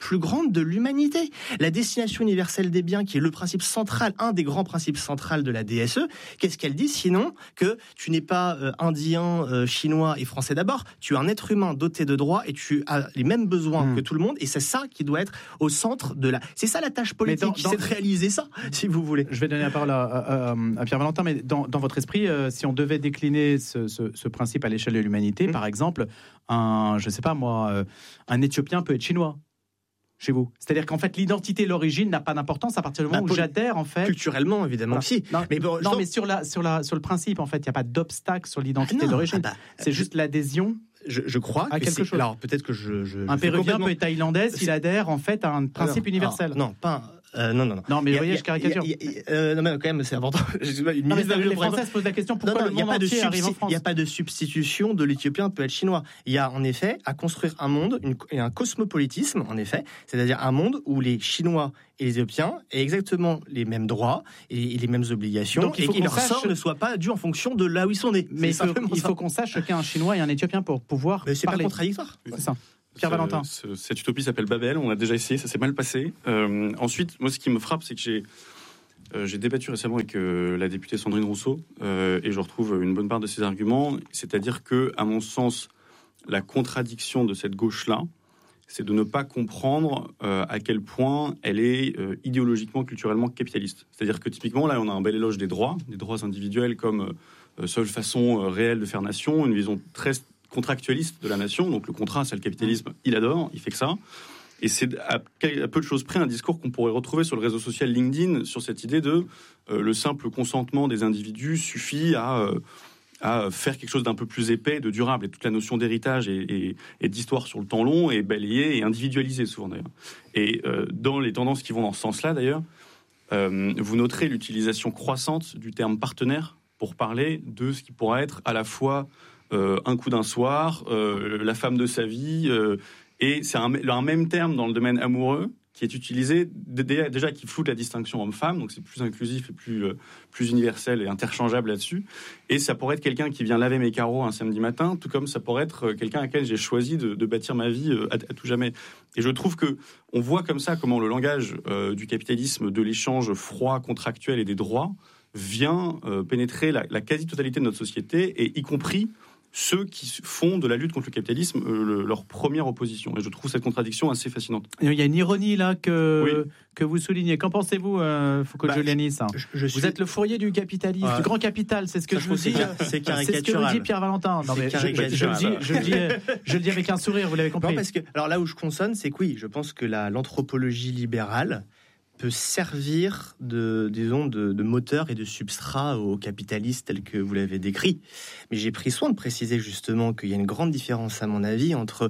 plus grande de l'humanité. La destination universelle des biens, qui est le principe central, un des grands principes centraux de la D S E, qu'est-ce qu'elle dit sinon que tu n'es pas euh, indien, euh, chinois et français d'abord, tu es un être humain doté de droits et tu as les mêmes besoins mmh. que tout le monde, et c'est ça qui doit être au centre de la... C'est ça la tâche politique, dans, dans... c'est de réaliser ça, si vous voulez. Je vais donner la parole à, à, à Pierre Valentin, mais dans, dans votre esprit, euh, si on devait décliner ce, ce, ce principe à l'échelle de l'humanité, mmh. par exemple, un, je sais pas moi, euh, un Éthiopien peut être chinois chez vous. C'est-à-dire qu'en fait, l'identité, l'origine n'a pas d'importance à partir du moment bah, où j'adhère, en fait. Culturellement, évidemment, si. Non, mais, bon, non, donc... mais sur, la, sur, la, sur le principe, en fait, il n'y a pas d'obstacle sur l'identité ah non, d'origine. Ah bah, c'est euh, juste l'adhésion. Je, je crois à que quelque c'est... chose. Alors, peut-être que je... je un je Péruvien complètement... peut être thaïlandais s'il adhère, en fait, à un principe alors, universel. Alors, non, pas... Euh, non, non, non. Non, mais vous voyez, je caricature. Y a, y a, euh, non, mais quand même, c'est important. Une non, mais ça, les Français se posent la question pourquoi non, non, le monde entier substi- arrive en France. Il n'y a pas de substitution de l'Éthiopien peut être chinois. Il y a en effet à construire un monde une, et un cosmopolitisme, en effet, c'est-à-dire un monde où les Chinois et les Éthiopiens aient exactement les mêmes droits et, et les mêmes obligations, donc, il faut et que leur sache... sort ne soit pas dû en fonction de là où ils sont nés. Mais il faut, il faut qu'on sache qu'un Chinois et un Éthiopien pour pouvoir mais c'est parler. Pas contradictoire. C'est ça. Pierre Valentin. Ce, cette utopie s'appelle Babel, on a déjà essayé, ça s'est mal passé. Euh, ensuite, moi ce qui me frappe, c'est que j'ai, euh, j'ai débattu récemment avec euh, la députée Sandrine Rousseau, euh, et je retrouve une bonne part de ses arguments, c'est-à-dire que, à mon sens, la contradiction de cette gauche-là, c'est de ne pas comprendre euh, à quel point elle est euh, idéologiquement, culturellement capitaliste. C'est-à-dire que typiquement, là, on a un bel éloge des droits, des droits individuels comme euh, seule façon euh, réelle de faire nation, une vision très contractualiste de la nation, donc le contrat, c'est le capitalisme, il adore, il fait que ça. Et c'est à, à peu de choses près un discours qu'on pourrait retrouver sur le réseau social LinkedIn, sur cette idée de euh, le simple consentement des individus suffit à, euh, à faire quelque chose d'un peu plus épais, de durable. Et toute la notion d'héritage et, et, et d'histoire sur le temps long est balayée et individualisée souvent d'ailleurs. Et euh, dans les tendances qui vont dans ce sens-là d'ailleurs, euh, vous noterez l'utilisation croissante du terme partenaire pour parler de ce qui pourrait être à la fois Euh, un coup d'un soir, euh, la femme de sa vie, euh, et c'est un, un même terme dans le domaine amoureux qui est utilisé déjà qui floute la distinction homme-femme, donc c'est plus inclusif et plus euh, plus universel et interchangeable là-dessus. Et ça pourrait être quelqu'un qui vient laver mes carreaux un samedi matin, tout comme ça pourrait être quelqu'un à qui j'ai choisi de, de bâtir ma vie à, à tout jamais. Et je trouve que on voit comme ça comment le langage euh, du capitalisme, de l'échange froid, contractuel et des droits vient euh, pénétrer la, la quasi-totalité de notre société, et y compris ceux qui font de la lutte contre le capitalisme euh, le, leur première opposition. Et je trouve cette contradiction assez fascinante. Il y a une ironie là que, oui. que vous soulignez. Qu'en pensez-vous, euh, Foucault-Giuliani bah, je, je suis... Vous êtes le fourrier du capitalisme, ouais. du grand capital, c'est ce que ça, je vous dis. C'est caricatural. C'est ce que vous dit Pierre Valentin. Non, mais je, je, je, le dis, je, le dis, je le dis avec un sourire, vous l'avez compris. Non, parce que, alors là où je consonne, c'est que oui, je pense que la, l'anthropologie libérale peut servir de, disons, de, de moteur et de substrat aux capitalistes tels que vous l'avez décrit. Mais j'ai pris soin de préciser justement qu'il y a une grande différence, à mon avis, entre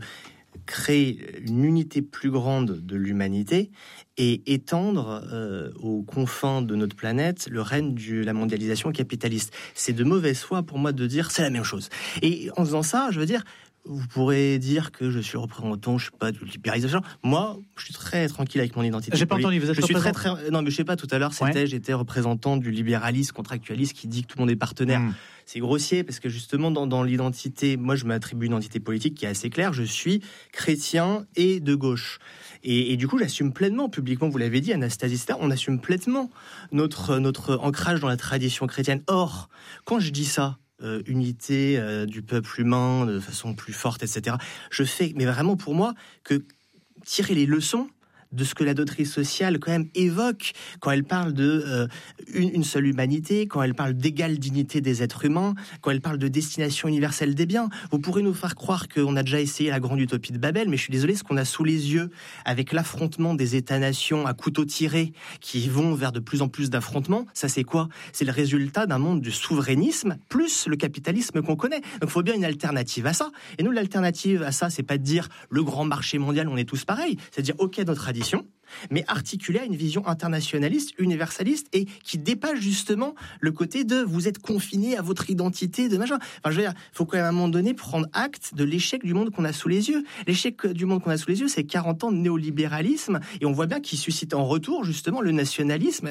créer une unité plus grande de l'humanité et étendre euh, aux confins de notre planète le règne de la mondialisation capitaliste. C'est de mauvaise foi pour moi de dire c'est la même chose. Et en faisant ça, je veux dire, vous pourrez dire que je suis représentant, je sais pas, de libéralisation. Moi, je suis très tranquille avec mon identité. J'ai pas entendu, vous êtes je suis très, très, non, mais je sais pas, tout à l'heure, c'était, ouais. j'étais représentant du libéralisme contractualiste qui dit que tout le monde est partenaire. Mmh. C'est grossier parce que justement, dans, dans l'identité, moi, je m'attribue une identité politique qui est assez claire. Je suis chrétien et de gauche. Et, et du coup, j'assume pleinement, publiquement, vous l'avez dit, Anastasie, on assume pleinement notre, notre ancrage dans la tradition chrétienne. Or, quand je dis ça, Euh, unité euh, du peuple humain de façon plus forte, et cetera. Je fais, mais vraiment pour moi, que tirer les leçons de ce que la doctrine sociale quand même évoque quand elle parle de euh, une, une seule humanité, quand elle parle d'égale dignité des êtres humains, quand elle parle de destination universelle des biens. Vous pourrez nous faire croire qu'on a déjà essayé la grande utopie de Babel, mais je suis désolé, ce qu'on a sous les yeux avec l'affrontement des États-nations à couteau tiré qui vont vers de plus en plus d'affrontements, ça c'est quoi? C'est le résultat d'un monde du souverainisme plus le capitalisme qu'on connaît. Donc il faut bien une alternative à ça. Et nous, l'alternative à ça, c'est pas de dire le grand marché mondial, on est tous pareils. C'est de dire ok, notre tradition, mais articulé à une vision internationaliste, universaliste, et qui dépasse justement le côté de vous êtes confiné à votre identité de machin. Enfin, je veux dire, il faut quand même à un moment donné prendre acte de l'échec du monde qu'on a sous les yeux. L'échec du monde qu'on a sous les yeux, c'est quarante ans de néolibéralisme, et on voit bien qu'il suscite en retour justement le nationalisme.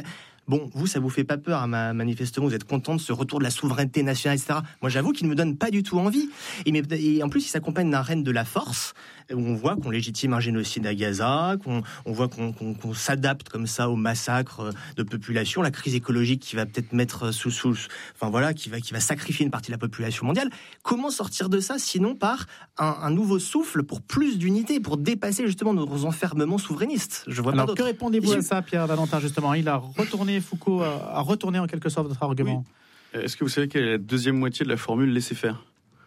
Bon, vous, ça vous fait pas peur, hein, manifestement, vous êtes content de ce retour de la souveraineté nationale, et cetera. Moi, j'avoue qu'il ne me donne pas du tout envie. Et, mais, et en plus, il s'accompagne d'un règne de la force, où on voit qu'on légitime un génocide à Gaza, qu'on on voit qu'on, qu'on, qu'on s'adapte comme ça au massacre de population, la crise écologique qui va peut-être mettre sous sous, enfin voilà, qui va qui va sacrifier une partie de la population mondiale. Comment sortir de ça, sinon par un, un nouveau souffle pour plus d'unité, pour dépasser justement nos enfermements souverainistes? Je vois Alors, pas d'autre. que répondez-vous à ça, Pierre Valentin, justement? Il a retourné, Foucault a retourné en quelque sorte votre argument. Oui. Est-ce que vous savez quelle est la deuxième moitié de la formule laisser faire?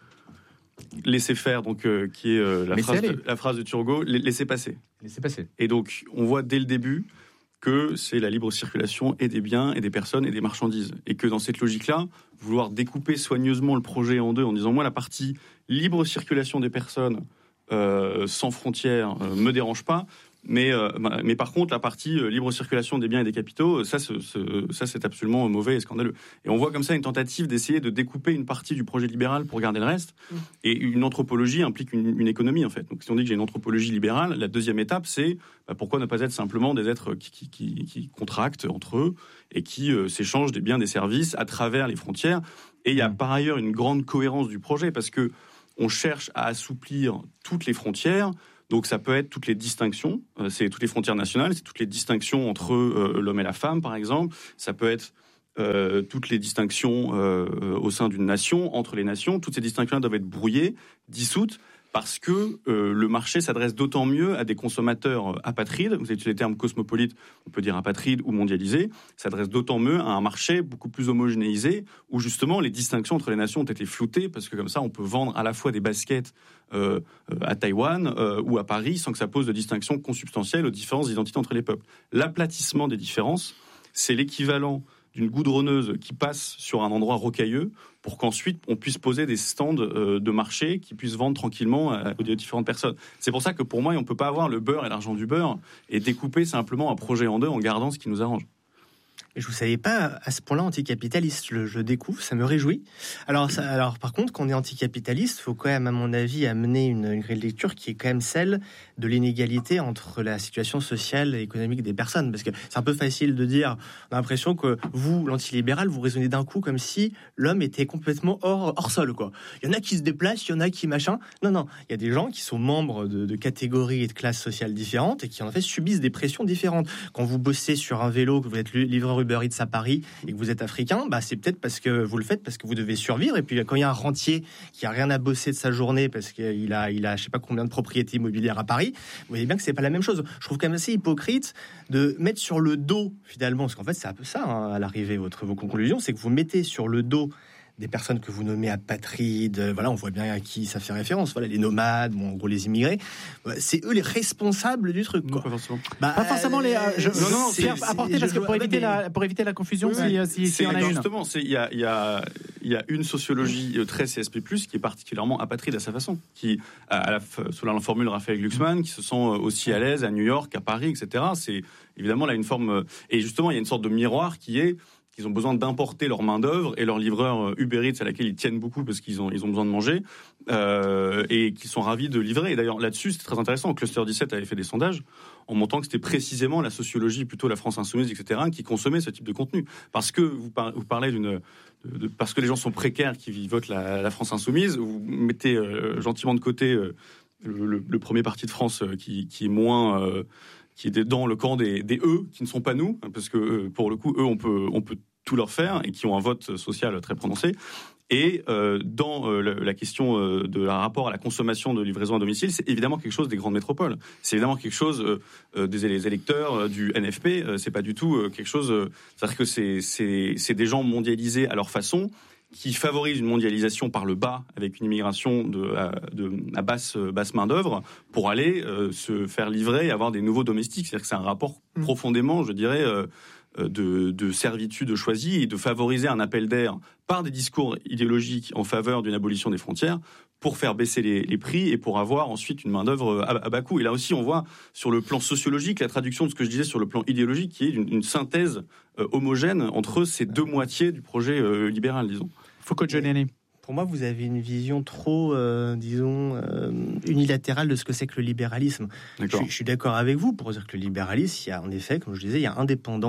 Laisser faire, donc euh, qui est euh, la, phrase de, la phrase de Turgot, laisser passer. Laisser passer. Et donc, on voit dès le début que c'est la libre circulation et des biens et des personnes et des marchandises. Et que dans cette logique-là, vouloir découper soigneusement le projet en deux en disant, moi, la partie libre circulation des personnes euh, sans frontières euh, me dérange pas, mais, euh, mais par contre, la partie euh, libre circulation des biens et des capitaux, ça, ce, ce, ça, c'est absolument mauvais et scandaleux. Et on voit comme ça une tentative d'essayer de découper une partie du projet libéral pour garder le reste. Mmh. Et une anthropologie implique une, une économie, en fait. Donc, si on dit que j'ai une anthropologie libérale, la deuxième étape, c'est bah, pourquoi ne pas être simplement des êtres qui, qui, qui, qui contractent entre eux et qui euh, s'échangent des biens, des services à travers les frontières. Et il y a par ailleurs une grande cohérence du projet parce que on cherche à assouplir toutes les frontières. Donc ça peut être toutes les distinctions, euh, c'est toutes les frontières nationales, c'est toutes les distinctions entre euh, l'homme et la femme, par exemple. Ça peut être euh, toutes les distinctions euh, au sein d'une nation, entre les nations. Toutes ces distinctions doivent être brouillées, dissoutes, parce que euh, le marché s'adresse d'autant mieux à des consommateurs apatrides. Vous avez utilisé le terme cosmopolite, on peut dire apatride ou mondialisé. S'adresse d'autant mieux à un marché beaucoup plus homogénéisé, où justement les distinctions entre les nations ont été floutées, parce que comme ça on peut vendre à la fois des baskets euh, à Taïwan euh, ou à Paris sans que ça pose de distinction consubstantielle aux différences d'identité entre les peuples. L'aplatissement des différences, c'est l'équivalent d'une goudronneuse qui passe sur un endroit rocailleux pour qu'ensuite on puisse poser des stands euh, de marché qui puissent vendre tranquillement à, aux différentes personnes. C'est pour ça que pour moi, on ne peut pas avoir le beurre et l'argent du beurre et découper simplement un projet en deux en gardant ce qui nous arrange. Et je ne vous savais pas à ce point-là anticapitaliste. Je, je découvre, ça me réjouit. Alors, ça, alors par contre, quand on est anticapitaliste, il faut quand même, à mon avis, amener une, une grille de lecture qui est quand même celle de l'inégalité entre la situation sociale et économique des personnes. Parce que c'est un peu facile de dire, on a l'impression que vous, l'antilibéral, vous raisonnez d'un coup comme si l'homme était complètement hors, hors sol, quoi. Il y en a qui se déplacent, il y en a qui machin. Non, non, il y a des gens qui sont membres de, de catégories et de classes sociales différentes et qui en fait subissent des pressions différentes. Quand vous bossez sur un vélo, que vous êtes livreur Uber Eats à Paris et que vous êtes africain, bah c'est peut-être parce que vous le faites parce que vous devez survivre. Et puis quand il y a un rentier qui a rien à bosser de sa journée parce qu'il a, il a, je sais pas combien de propriétés immobilières à Paris, vous voyez bien que c'est pas la même chose. Je trouve quand même assez hypocrite de mettre sur le dos finalement, parce qu'en fait c'est un peu ça hein, à l'arrivée. Votre vos conclusions, c'est que vous mettez sur le dos des personnes que vous nommez apatrides, voilà, on voit bien à qui ça fait référence, voilà, les nomades, bon, en gros les immigrés, c'est eux les responsables du truc, quoi. Non, pas forcément. Bah, pas forcément les. Euh, je, non, non, c'est, apporter parce que pour éviter, la, pour éviter la confusion, oui, si, si, si il y en a non, une. Justement, il y a, y, a, y a une sociologie très C S P plus, qui est particulièrement apatride à sa façon, qui, à la, sous la formule Raphaël Glucksmann, qui se sent aussi à l'aise à New York, à Paris, et cetera. C'est évidemment là une forme. Et justement, il y a une sorte de miroir qui est. Ils ont besoin d'importer leur main-d'œuvre et leurs livreurs Uber Eats à laquelle ils tiennent beaucoup parce qu'ils ont, ils ont besoin de manger euh, et qui sont ravis de livrer. Et d'ailleurs, là-dessus, c'est très intéressant. Cluster dix-sept avait fait des sondages en montrant que c'était précisément la sociologie, plutôt la France insoumise, et cetera, qui consommait ce type de contenu. Parce que vous, par, vous parlez d'une... De, de, parce que les gens sont précaires qui votent la, la France insoumise, vous mettez euh, gentiment de côté euh, le, le, le premier parti de France euh, qui, qui est moins... Euh, qui est dans le camp des, des eux, qui ne sont pas nous, parce que pour le coup, eux, on peut, on peut tout leur faire, et qui ont un vote social très prononcé. Et euh, dans euh, la question euh, de la rapport à la consommation de livraison à domicile, c'est évidemment quelque chose des grandes métropoles. C'est évidemment quelque chose euh, des électeurs euh, du N F P. Euh, c'est pas du tout euh, quelque chose... Euh, c'est-à-dire que c'est, c'est, c'est des gens mondialisés à leur façon, qui favorise une mondialisation par le bas, avec une immigration de, à, de, à basse, basse main-d'œuvre, pour aller euh, se faire livrer et avoir des nouveaux domestiques. C'est-à-dire que c'est un rapport mmh. profondément, je dirais, euh, de, de servitude choisie et de favoriser un appel d'air par des discours idéologiques en faveur d'une abolition des frontières pour faire baisser les, les prix et pour avoir ensuite une main-d'œuvre à, à bas coût. Et là aussi, on voit sur le plan sociologique la traduction de ce que je disais sur le plan idéologique, qui est une, une synthèse euh, homogène entre ces deux moitiés du projet euh, libéral, disons. Foucault Giuliani. Pour moi, vous avez une vision trop, euh, disons, euh, unilatérale de ce que c'est que le libéralisme. Je, je suis d'accord avec vous pour dire que le libéralisme, il y a en effet, comme je disais, il y a indépendants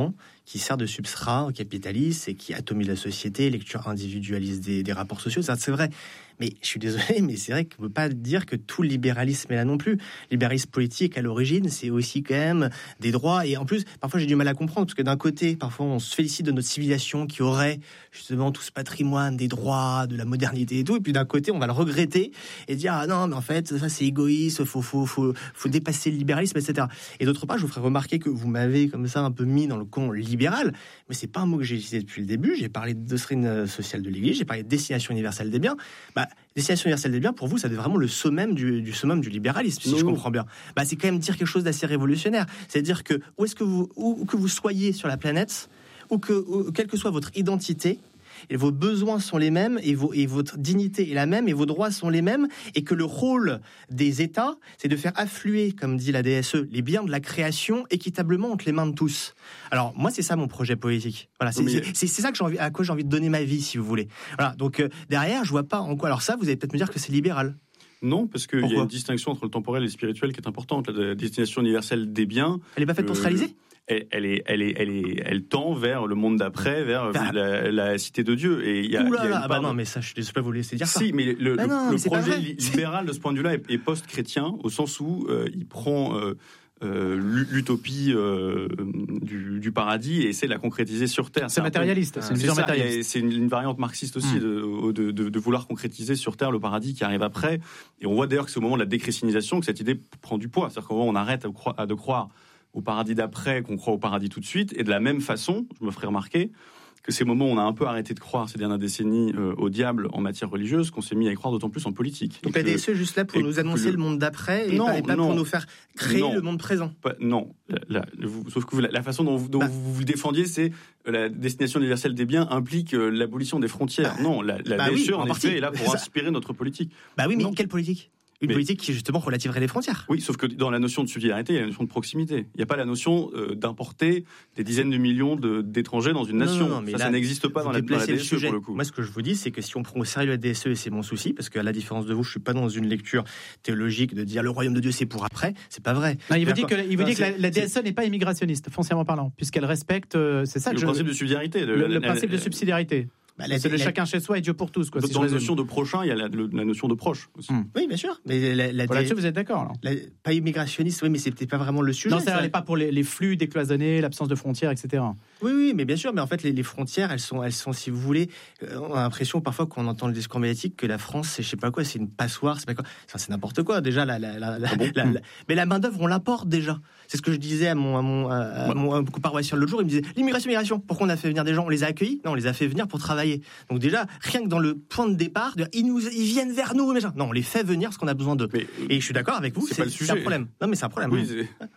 qui sert de substrat capitaliste et qui atomise la société, lecture individualiste des, des rapports sociaux. Ça, c'est vrai. Mais je suis désolé, mais c'est vrai qu'on ne peut pas dire que tout le libéralisme est là non plus. Le libéralisme politique, à l'origine, c'est aussi quand même des droits. Et en plus, parfois, j'ai du mal à comprendre, parce que d'un côté, parfois, on se félicite de notre civilisation qui aurait justement tout ce patrimoine des droits, de la modernité et tout. Et puis d'un côté, on va le regretter et dire, ah non, mais en fait, ça, c'est égoïste, il faut, faut, faut, faut dépasser le libéralisme, et cetera. Et d'autre part, je vous ferai remarquer que vous m'avez comme ça un peu mis dans le camp libéral, mais c'est pas un mot que j'ai utilisé depuis le début. J'ai parlé de doctrine sociale de l'Église, j'ai parlé de destination universelle des biens. Bah, destination universelle des biens, pour vous, ça devient vraiment le summum du, du summum du libéralisme, si non. je comprends bien. Bah, c'est quand même dire quelque chose d'assez révolutionnaire. C'est-à-dire que où est-ce que vous, où, où que vous soyez sur la planète, ou que, où, quelle que soit votre identité, et vos besoins sont les mêmes, et, vos, et votre dignité est la même, et vos droits sont les mêmes, et que le rôle des États, c'est de faire affluer, comme dit la D S E, les biens de la création équitablement entre les mains de tous. Alors, moi, c'est ça mon projet politique. Voilà, c'est, mais... c'est, c'est ça que j'ai envie, à quoi j'ai envie de donner ma vie, si vous voulez. Voilà, donc euh, derrière, je vois pas en quoi. Alors ça, vous allez peut-être me dire que c'est libéral. Non, parce qu'il y a une distinction entre le temporel et le spirituel qui est importante. La destination universelle des biens... Elle n'est pas faite pour euh, se réaliser ? Elle, elle, est, elle, est, elle, est, elle tend vers le monde d'après, vers bah, la, la cité de Dieu. Et il y a, Oula, il y a ah bah non, mais ça, je ne sais pas vous laisser dire ça. Si, mais le, bah le, non, le mais projet libéral de ce point de vue-là est, est post-chrétien, au sens où euh, il prend euh, euh, l'utopie euh, du, du paradis et essaie de la concrétiser sur Terre. C'est, c'est matérialiste, c'est une vision matérialiste. C'est une, une variante marxiste aussi mmh. de, de, de, de vouloir concrétiser sur Terre le paradis qui arrive après. Et on voit d'ailleurs que c'est au moment de la déchristianisation que cette idée prend du poids. C'est-à-dire qu'on arrête à, à de croire au paradis d'après qu'on croit au paradis tout de suite. Et de la même façon, je me ferai remarquer que ces moments où on a un peu arrêté de croire ces dernières décennies euh, au diable en matière religieuse, qu'on s'est mis à y croire d'autant plus en politique. Donc la D S E est juste là pour nous annoncer le, le monde d'après et non, pas, et pas non, pour nous faire créer non, le monde présent. Pas, non, la, la, vous, sauf que vous, la, la façon dont, vous, dont bah. vous, vous le défendiez, c'est euh, la destination universelle des biens implique euh, l'abolition des frontières. Bah, non, la, la bah D S E oui, en, en effet est là pour inspirer notre politique. Bah oui, mais non. quelle politique ? Une mais, politique qui justement relativerait les frontières. Oui, sauf que dans la notion de subsidiarité, il y a la notion de proximité. Il n'y a pas la notion euh, d'importer des dizaines de millions de, d'étrangers dans une nation. Non, non, non, ça, là, ça n'existe pas dans la, dans la D S E pour le coup. Moi, ce que je vous dis, c'est que si on prend au sérieux la D S E, et c'est mon souci, parce qu'à la différence de vous, je ne suis pas dans une lecture théologique de dire le royaume de Dieu c'est pour après, c'est pas vrai. Non, il veut dire que, il veut dire que la, la D S E n'est pas immigrationniste, foncièrement parlant, puisqu'elle respecte, euh, c'est ça le que principe je, de subsidiarité. De, le, la, le la, principe la, de subsidiarité. Bah, la, c'est le la, chacun chez soi et Dieu pour tous. Quoi, dans si la notion de prochain, il y a la, la notion de proche aussi. Mmh. Oui, bien sûr. Mais la, la, voilà, D... vous êtes d'accord alors la, pas immigrationniste, oui, mais c'est peut-être pas vraiment le sujet. Non, ça n'est pas pour les, les flux décloisonnés, l'absence de frontières, et cetera. Oui, oui, mais bien sûr. Mais en fait, les, les frontières, elles sont, elles sont, si vous voulez, euh, on a l'impression parfois qu'on entend le discours médiatique que la France, c'est je sais pas quoi, c'est une passoire, c'est pas quoi. Enfin, c'est n'importe quoi. Déjà, la, la, la, la, ah bon la, la, mais la main d'œuvre, on l'apporte déjà. C'est ce que je disais à mon, à mon, à, à ouais. mon à mon paroissien l'autre jour. Il me disait l'immigration, immigration. Pourquoi on a fait venir des gens ? On les a accueillis ? Non, on les a fait venir pour travailler. Donc déjà, rien que dans le point de départ, de, ils nous, ils viennent vers nous, mais non, on les fait venir parce qu'on a besoin d'eux. Mais, et je suis d'accord avec vous. C'est, c'est, pas le sujet. C'est un problème. Non, mais c'est un problème. Oui, hein.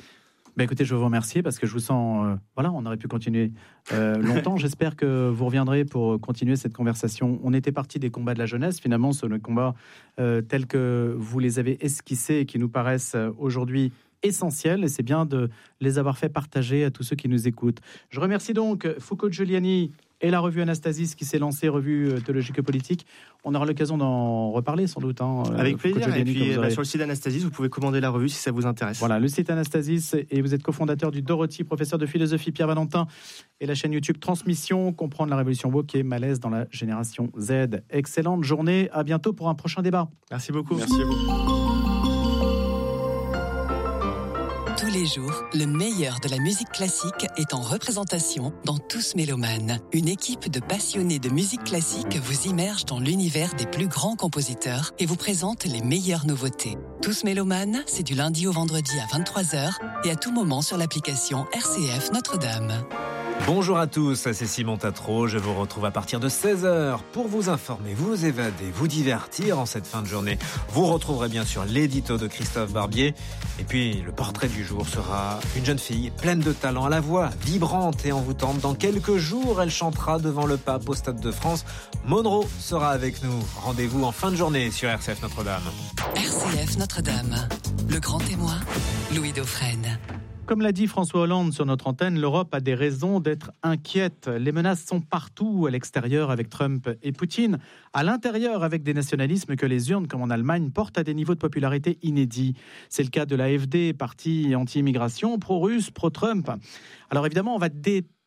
Bah écoutez, je veux vous remercier parce que je vous sens. Euh, voilà, on aurait pu continuer euh, longtemps. J'espère que vous reviendrez pour continuer cette conversation. On était parti des combats de la jeunesse. Finalement, ce sont les combats euh, tels que vous les avez esquissés et qui nous paraissent euh, aujourd'hui essentiels. Et c'est bien de les avoir fait partager à tous ceux qui nous écoutent. Je remercie donc Foucault Giuliani et la revue Anastasis qui s'est lancée, revue théologique et politique. On aura l'occasion d'en reparler sans doute. Hein, Avec plaisir. Giuliani, et puis aurez... bah, sur le site Anastasis, vous pouvez commander la revue si ça vous intéresse. Voilà, le site Anastasis, et vous êtes cofondateur du Dorothy, professeur de philosophie Pierre Valentin, et la chaîne YouTube Transmission, comprendre la révolution woke et malaise dans la génération Z. Excellente journée, à bientôt pour un prochain débat. Merci beaucoup. Merci à vous. Tous les jours, le meilleur de la musique classique est en représentation dans Tous Mélomanes. Une équipe de passionnés de musique classique vous immerge dans l'univers des plus grands compositeurs et vous présente les meilleures nouveautés. Tous Mélomanes, c'est du lundi au vendredi à vingt-trois heures et à tout moment sur l'application R C F Notre-Dame. Bonjour à tous, c'est Simon Tatro. Je vous retrouve à partir de seize heures pour vous informer, vous évader, vous divertir en cette fin de journée. Vous retrouverez bien sûr l'édito de Christophe Barbier. Et puis, le portrait du jour sera une jeune fille pleine de talent, à la voix vibrante et envoûtante. Dans quelques jours, elle chantera devant le pape au Stade de France. Monroe sera avec nous. Rendez-vous en fin de journée sur R C F Notre-Dame. R C F Notre-Dame, le grand témoin, Louis Dauphren. Comme l'a dit François Hollande sur notre antenne, l'Europe a des raisons d'être inquiète. Les menaces sont partout, à l'extérieur avec Trump et Poutine, à l'intérieur avec des nationalismes que les urnes, comme en Allemagne, portent à des niveaux de popularité inédits. C'est le cas de l'A F D, parti anti-immigration, pro-russe, pro-Trump. Alors évidemment, on va dé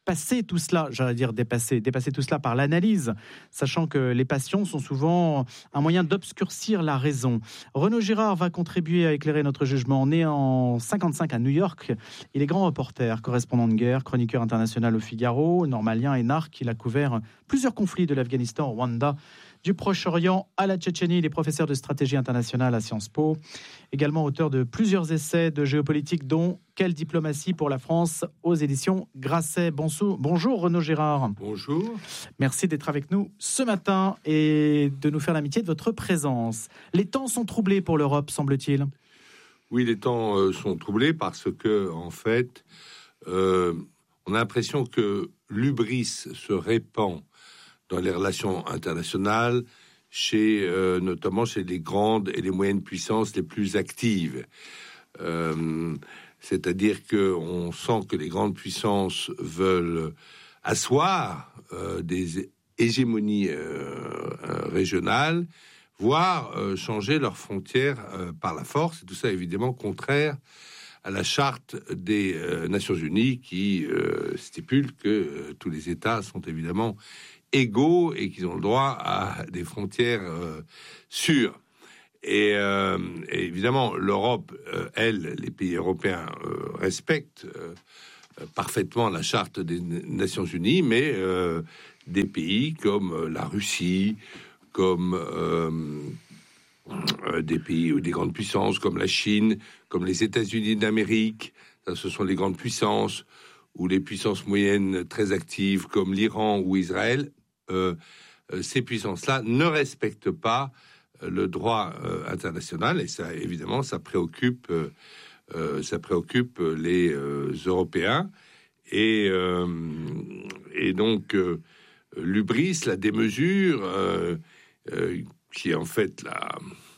passer tout cela, j'allais dire dépasser, dépasser tout cela par l'analyse, sachant que les passions sont souvent un moyen d'obscurcir la raison. Renaud Girard va contribuer à éclairer notre jugement. Né en cinquante-cinq à New York, il est grand reporter, correspondant de guerre, chroniqueur international au Figaro, normalien, énarque. Il a couvert plusieurs conflits de l'Afghanistan au Rwanda, du Proche-Orient à la Tchétchénie. Il est professeur de stratégie internationale à Sciences Po, également auteur de plusieurs essais de géopolitique, dont Quelle diplomatie pour la France aux éditions Grasset. Bonjour Renaud Girard. Bonjour. Merci d'être avec nous ce matin et de nous faire l'amitié de votre présence. Les temps sont troublés pour l'Europe, semble-t-il. Oui, les temps euh, sont troublés parce que, en fait, euh, on a l'impression que l'hubris se répand dans les relations internationales, chez, euh, notamment chez les grandes et les moyennes puissances les plus actives. Euh, c'est-à-dire qu'on sent que les grandes puissances veulent asseoir euh, des hégémonies euh, régionales, voire euh, changer leurs frontières euh, par la force. Et tout ça, évidemment, contraire à la charte des euh, Nations Unies qui euh, stipule que euh, tous les États sont évidemment égaux et qu'ils ont le droit à des frontières euh, sûres. Et, euh, et évidemment, l'Europe, euh, elle, les pays européens euh, respectent euh, parfaitement la charte des Nations Unies, mais euh, des pays comme la Russie, comme euh, euh, des pays ou des grandes puissances comme la Chine, comme les États-Unis d'Amérique, ça, ce sont les grandes puissances, ou les puissances moyennes très actives comme l'Iran ou Israël. Euh, euh, ces puissances-là ne respectent pas euh, le droit euh, international, et ça, évidemment, ça préoccupe, euh, euh, ça préoccupe les euh, Européens. Et, euh, et donc, euh, l'hubris, la démesure, euh, euh, qui est en fait la,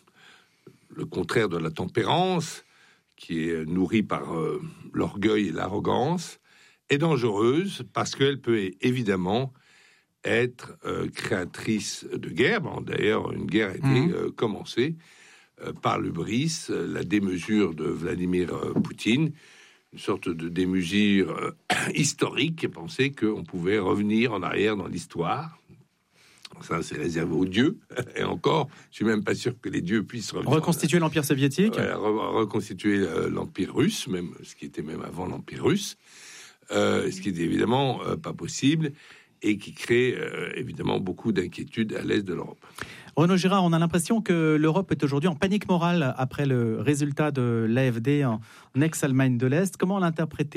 le contraire de la tempérance, qui est nourrie par euh, l'orgueil et l'arrogance, est dangereuse parce qu'elle peut évidemment être euh, créatrice de guerre. Bon, d'ailleurs, une guerre a été mmh. euh, commencée euh, par l'hubris, euh, la démesure de Vladimir euh, Poutine, une sorte de démesure euh, historique, et penser qu'on pouvait revenir en arrière dans l'histoire. Ça, c'est réservé aux dieux. Et encore, je suis même pas sûr que les dieux puissent revenir. Reconstituer l'Empire soviétique. Ouais, re- reconstituer euh, l'Empire russe, même ce qui était même avant l'Empire russe. Euh, ce qui est évidemment euh, pas possible et qui crée euh, évidemment beaucoup d'inquiétudes à l'est de l'Europe. Renaud Girard, on a l'impression que l'Europe est aujourd'hui en panique morale après le résultat de l'A F D en ex-Allemagne de l'Est. Comment l'interprétez-vous ?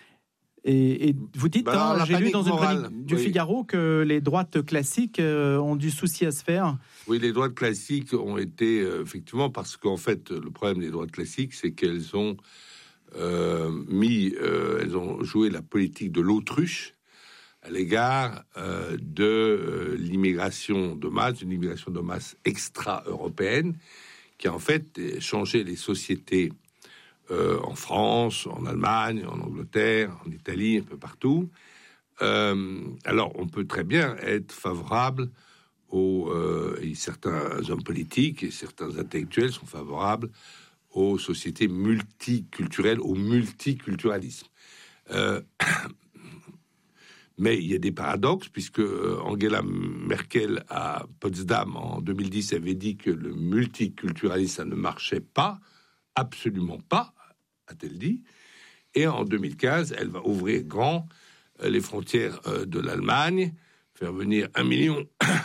Et, et vous dites, bah, hein, j'ai lu dans une chronique du oui. Figaro que les droites classiques euh, ont du souci à se faire. Oui, les droites classiques ont été euh, effectivement, parce qu'en fait, le problème des droites classiques, c'est qu'elles ont Euh, mis, euh, elles ont joué la politique de l'autruche à l'égard euh, de euh, l'immigration de masse, une immigration de masse extra-européenne qui a en fait changé les sociétés euh, en France, en Allemagne, en Angleterre, en Italie, un peu partout. Euh, alors, on peut très bien être favorable aux... Euh, et certains hommes politiques et certains intellectuels sont favorables aux sociétés multiculturelles, au multiculturalisme. Euh, mais il y a des paradoxes, puisque Angela Merkel, à Potsdam, en deux mille dix, avait dit que le multiculturalisme, ça ne marchait pas, absolument pas, a-t-elle dit. Et en deux mille quinze, elle va ouvrir grand les frontières de l'Allemagne, faire venir un million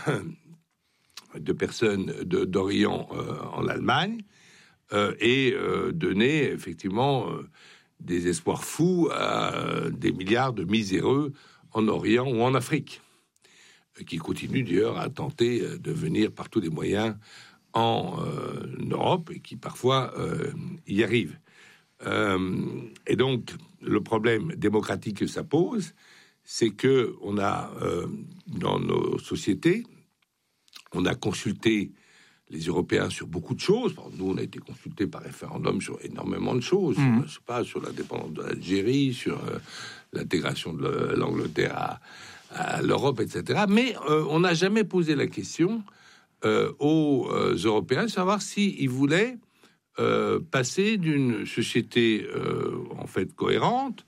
de personnes de, d'Orient euh, en Allemagne, Euh, et euh, donner effectivement euh, des espoirs fous à euh, des milliards de miséreux en Orient ou en Afrique, euh, qui continuent d'ailleurs à tenter euh, de venir par tous les moyens en euh, Europe et qui parfois euh, y arrivent. Euh, et donc le problème démocratique que ça pose, c'est que on a euh, dans nos sociétés, on a consulté les Européens sur beaucoup de choses. Nous, on a été consultés par référendum sur énormément de choses. Mmh. Je sais pas, sur l'indépendance de l'Algérie, sur euh, l'intégration de l'Angleterre à, à l'Europe, et cetera. Mais euh, on n'a jamais posé la question euh, aux euh, Européens de savoir s'ils voulaient euh, passer d'une société euh, en fait cohérente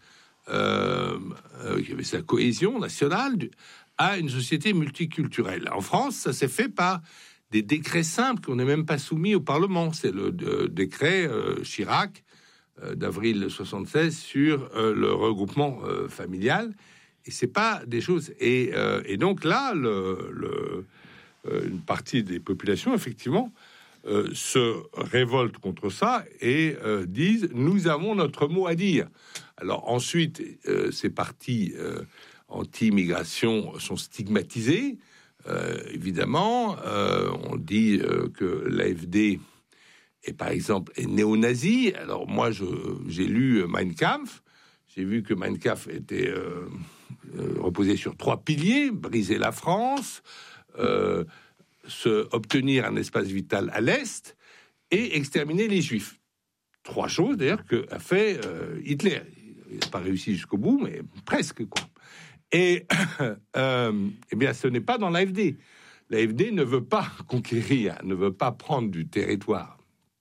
euh, euh, qui avait sa cohésion nationale, à une société multiculturelle. En France, ça s'est fait par des décrets simples qu'on n'est même pas soumis au Parlement. C'est le de, décret euh, Chirac euh, d'avril soixante-seize sur euh, le regroupement euh, familial. Et c'est pas des choses. Et, euh, et donc là, le, le, euh, une partie des populations, effectivement, euh, se révoltent contre ça et euh, disent « nous avons notre mot à dire ». Alors ensuite, euh, ces partis euh, anti-immigration sont stigmatisés. Euh, évidemment, euh, on dit euh, que l'A F D est, par exemple, est néo-nazi. Alors moi, je, j'ai lu Mein Kampf. J'ai vu que Mein Kampf était euh, euh, reposé sur trois piliers: briser la France, euh, se, obtenir un espace vital à l'Est et exterminer les Juifs. Trois choses, d'ailleurs, que a fait euh, Hitler. Il n'a pas réussi jusqu'au bout, mais presque, quoi. Et euh, eh bien, ce n'est pas dans l'A F D. L'A F D ne veut pas conquérir, ne veut pas prendre du territoire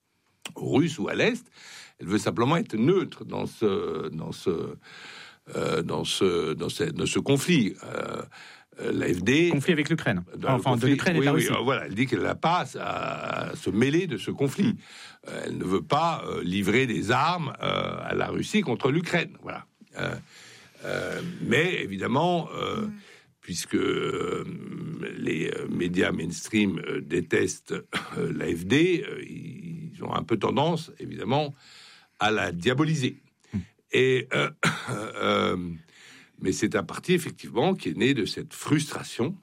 russe ou à l'Est. Elle veut simplement être neutre dans ce, dans ce, euh, dans ce, dans ce, dans ce conflit. Euh, L'A F D... Conflit avec l'Ukraine. Enfin, conflit, de l'Ukraine oui, et de la oui, Russie. voilà, elle dit qu'elle n'a pas à, à se mêler de ce conflit. Mmh. Elle ne veut pas euh, livrer des armes euh, à la Russie contre l'Ukraine. Voilà. Euh, euh, mais évidemment, euh, mmh. puisque euh, les médias mainstream euh, détestent euh, l'A F D, euh, ils ont un peu tendance, évidemment, à la diaboliser. Mmh. Et... Euh, euh, mais c'est un parti, effectivement, qui est né de cette frustration.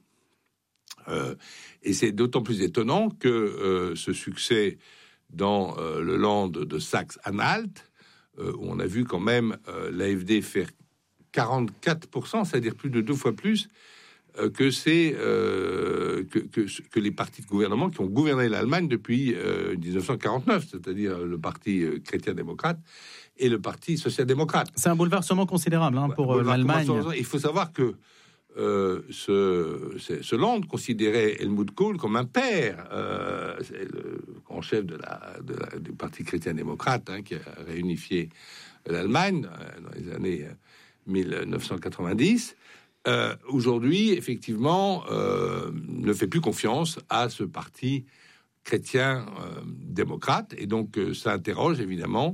Euh, et c'est d'autant plus étonnant que euh, ce succès dans euh, le land de Saxe-Anhalt, euh, où on a vu quand même euh, l'A F D faire quarante-quatre pour cent, c'est-à-dire plus de deux fois plus euh, que, c'est, euh, que, que, que les partis de gouvernement qui ont gouverné l'Allemagne depuis euh, dix-neuf cent quarante-neuf, c'est-à-dire le parti euh, chrétien-démocrate et le parti social-démocrate. C'est un bouleversement considérable hein, pour euh, l'Allemagne. Il faut savoir que euh, ce, ce, ce land considérait Helmut Kohl comme un père. Euh, c'est le grand chef de la, de la, du parti chrétien-démocrate hein, qui a réunifié l'Allemagne euh, dans les années mille neuf cent quatre-vingt-dix. Euh, aujourd'hui, effectivement, euh, ne fait plus confiance à ce parti chrétien-démocrate. Euh, et donc, euh, ça interroge, évidemment...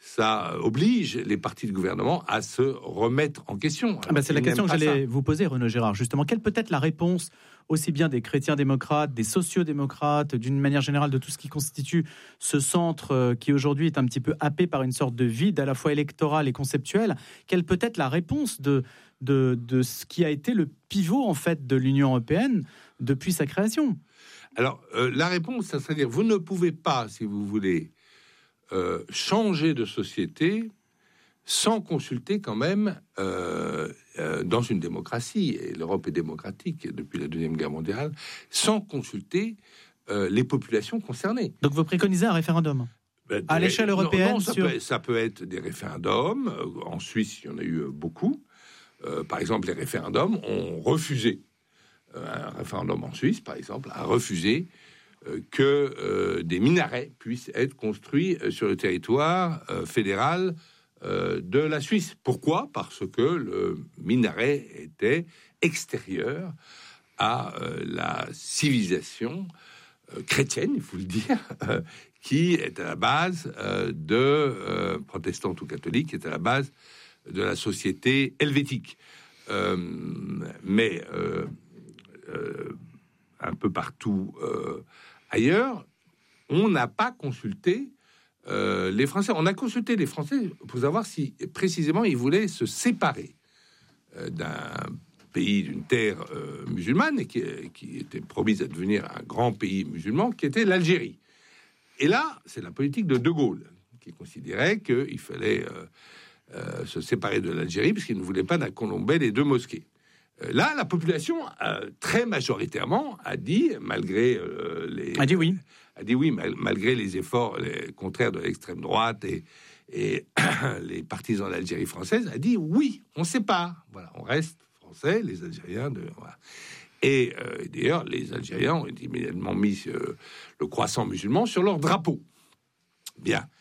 ça oblige les partis de gouvernement à se remettre en question. Ah bah c'est la question que j'allais ça. vous poser, Renaud Gérard. Justement, quelle peut être la réponse aussi bien des chrétiens-démocrates, des sociaux-démocrates, d'une manière générale de tout ce qui constitue ce centre qui aujourd'hui est un petit peu happé par une sorte de vide à la fois électoral et conceptuel? Quelle peut être la réponse de, de, de ce qui a été le pivot en fait de l'Union européenne depuis sa création? Alors, euh, la réponse, ça serait dire, vous ne pouvez pas, si vous voulez, Euh, changer de société sans consulter quand même euh, euh, dans une démocratie, et l'Europe est démocratique depuis la Deuxième Guerre mondiale, sans consulter euh, les populations concernées. Donc vous préconisez un référendum ben, à l'échelle européenne? Non, non, ça, sur... peut, ça peut être des référendums. En Suisse, il y en a eu beaucoup. Euh, par exemple, les référendums ont refusé. Euh, un référendum en Suisse, par exemple, a refusé que euh, des minarets puissent être construits euh, sur le territoire euh, fédéral euh, de la Suisse. Pourquoi? Parce que le minaret était extérieur à euh, la civilisation euh, chrétienne, il faut le dire, euh, qui est à la base euh, de, euh, protestante ou catholique, qui est à la base de la société helvétique. Euh, mais euh, euh, un peu partout euh, ailleurs, on n'a pas consulté euh, les Français. On a consulté les Français pour savoir si, précisément, ils voulaient se séparer euh, d'un pays, d'une terre euh, musulmane, et qui, qui était promise à devenir un grand pays musulman, qui était l'Algérie. Et là, c'est la politique de De Gaulle, qui considérait qu'il fallait euh, euh, se séparer de l'Algérie, puisqu'il ne voulait pas d'incolomber les deux mosquées. Là, la population, euh, très majoritairement, a dit, malgré euh, les... A dit oui. A dit oui, mal, malgré les efforts les contraires de l'extrême droite et, et les partisans de l'Algérie française, a dit oui, on sépare. Voilà, on reste français, les Algériens... De, voilà. Et euh, d'ailleurs, les Algériens ont immédiatement mis euh, le croissant musulman sur leur drapeau. Bien.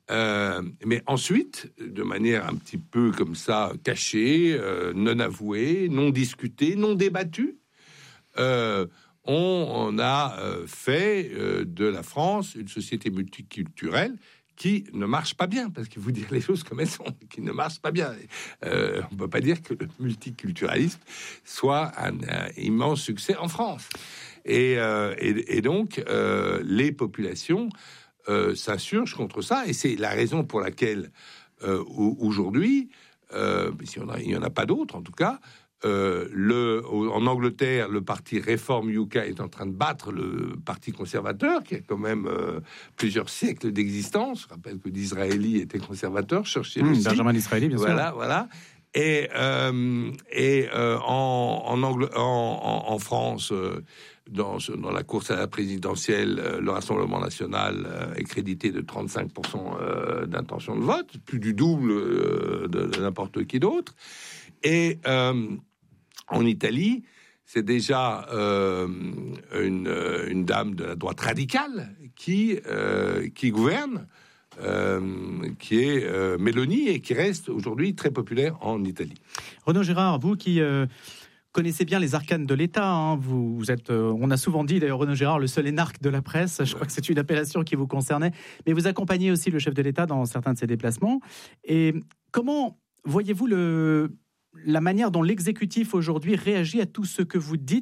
Euh, mais ensuite, de manière un petit peu comme ça, cachée, euh, non avouée, non discutée, non débattue, euh, on, on a euh, fait euh, de la France une société multiculturelle qui ne marche pas bien, parce qu'il faut dire les choses comme elles sont, qui ne marche pas bien. Euh, on ne peut pas dire que le multiculturalisme soit un, un immense succès en France. Et, euh, et, et donc, euh, les populations euh, s'insurgent contre ça, et c'est la raison pour laquelle, euh, aujourd'hui, euh, il n'y en a pas d'autres en tout cas, Euh, le, en Angleterre, le parti Reform U K est en train de battre le parti conservateur, qui a quand même euh, plusieurs siècles d'existence. Je rappelle que Disraeli était conservateur, Churchill mmh, aussi. Benjamin Disraeli, bien voilà, sûr. Voilà, Et, euh, et euh, en, en, Angl- en, en, en France, euh, dans, dans la course à la présidentielle, euh, le Rassemblement national euh, est crédité de trente-cinq pour cent euh, d'intention de vote, plus du double euh, de, de n'importe qui d'autre. Et euh, en Italie, c'est déjà euh, une, une dame de la droite radicale qui, euh, qui gouverne, euh, qui est euh, Meloni, et qui reste aujourd'hui très populaire en Italie. Renaud Gérard, vous qui euh, connaissez bien les arcanes de l'État, hein, vous, vous êtes, euh, on a souvent dit d'ailleurs Renaud Gérard, le seul énarque de la presse, je crois que c'est une appellation qui vous concernait, mais vous accompagnez aussi le chef de l'État dans certains de ses déplacements. Et comment voyez-vous le... la manière dont l'exécutif aujourd'hui réagit à tout ce que vous dites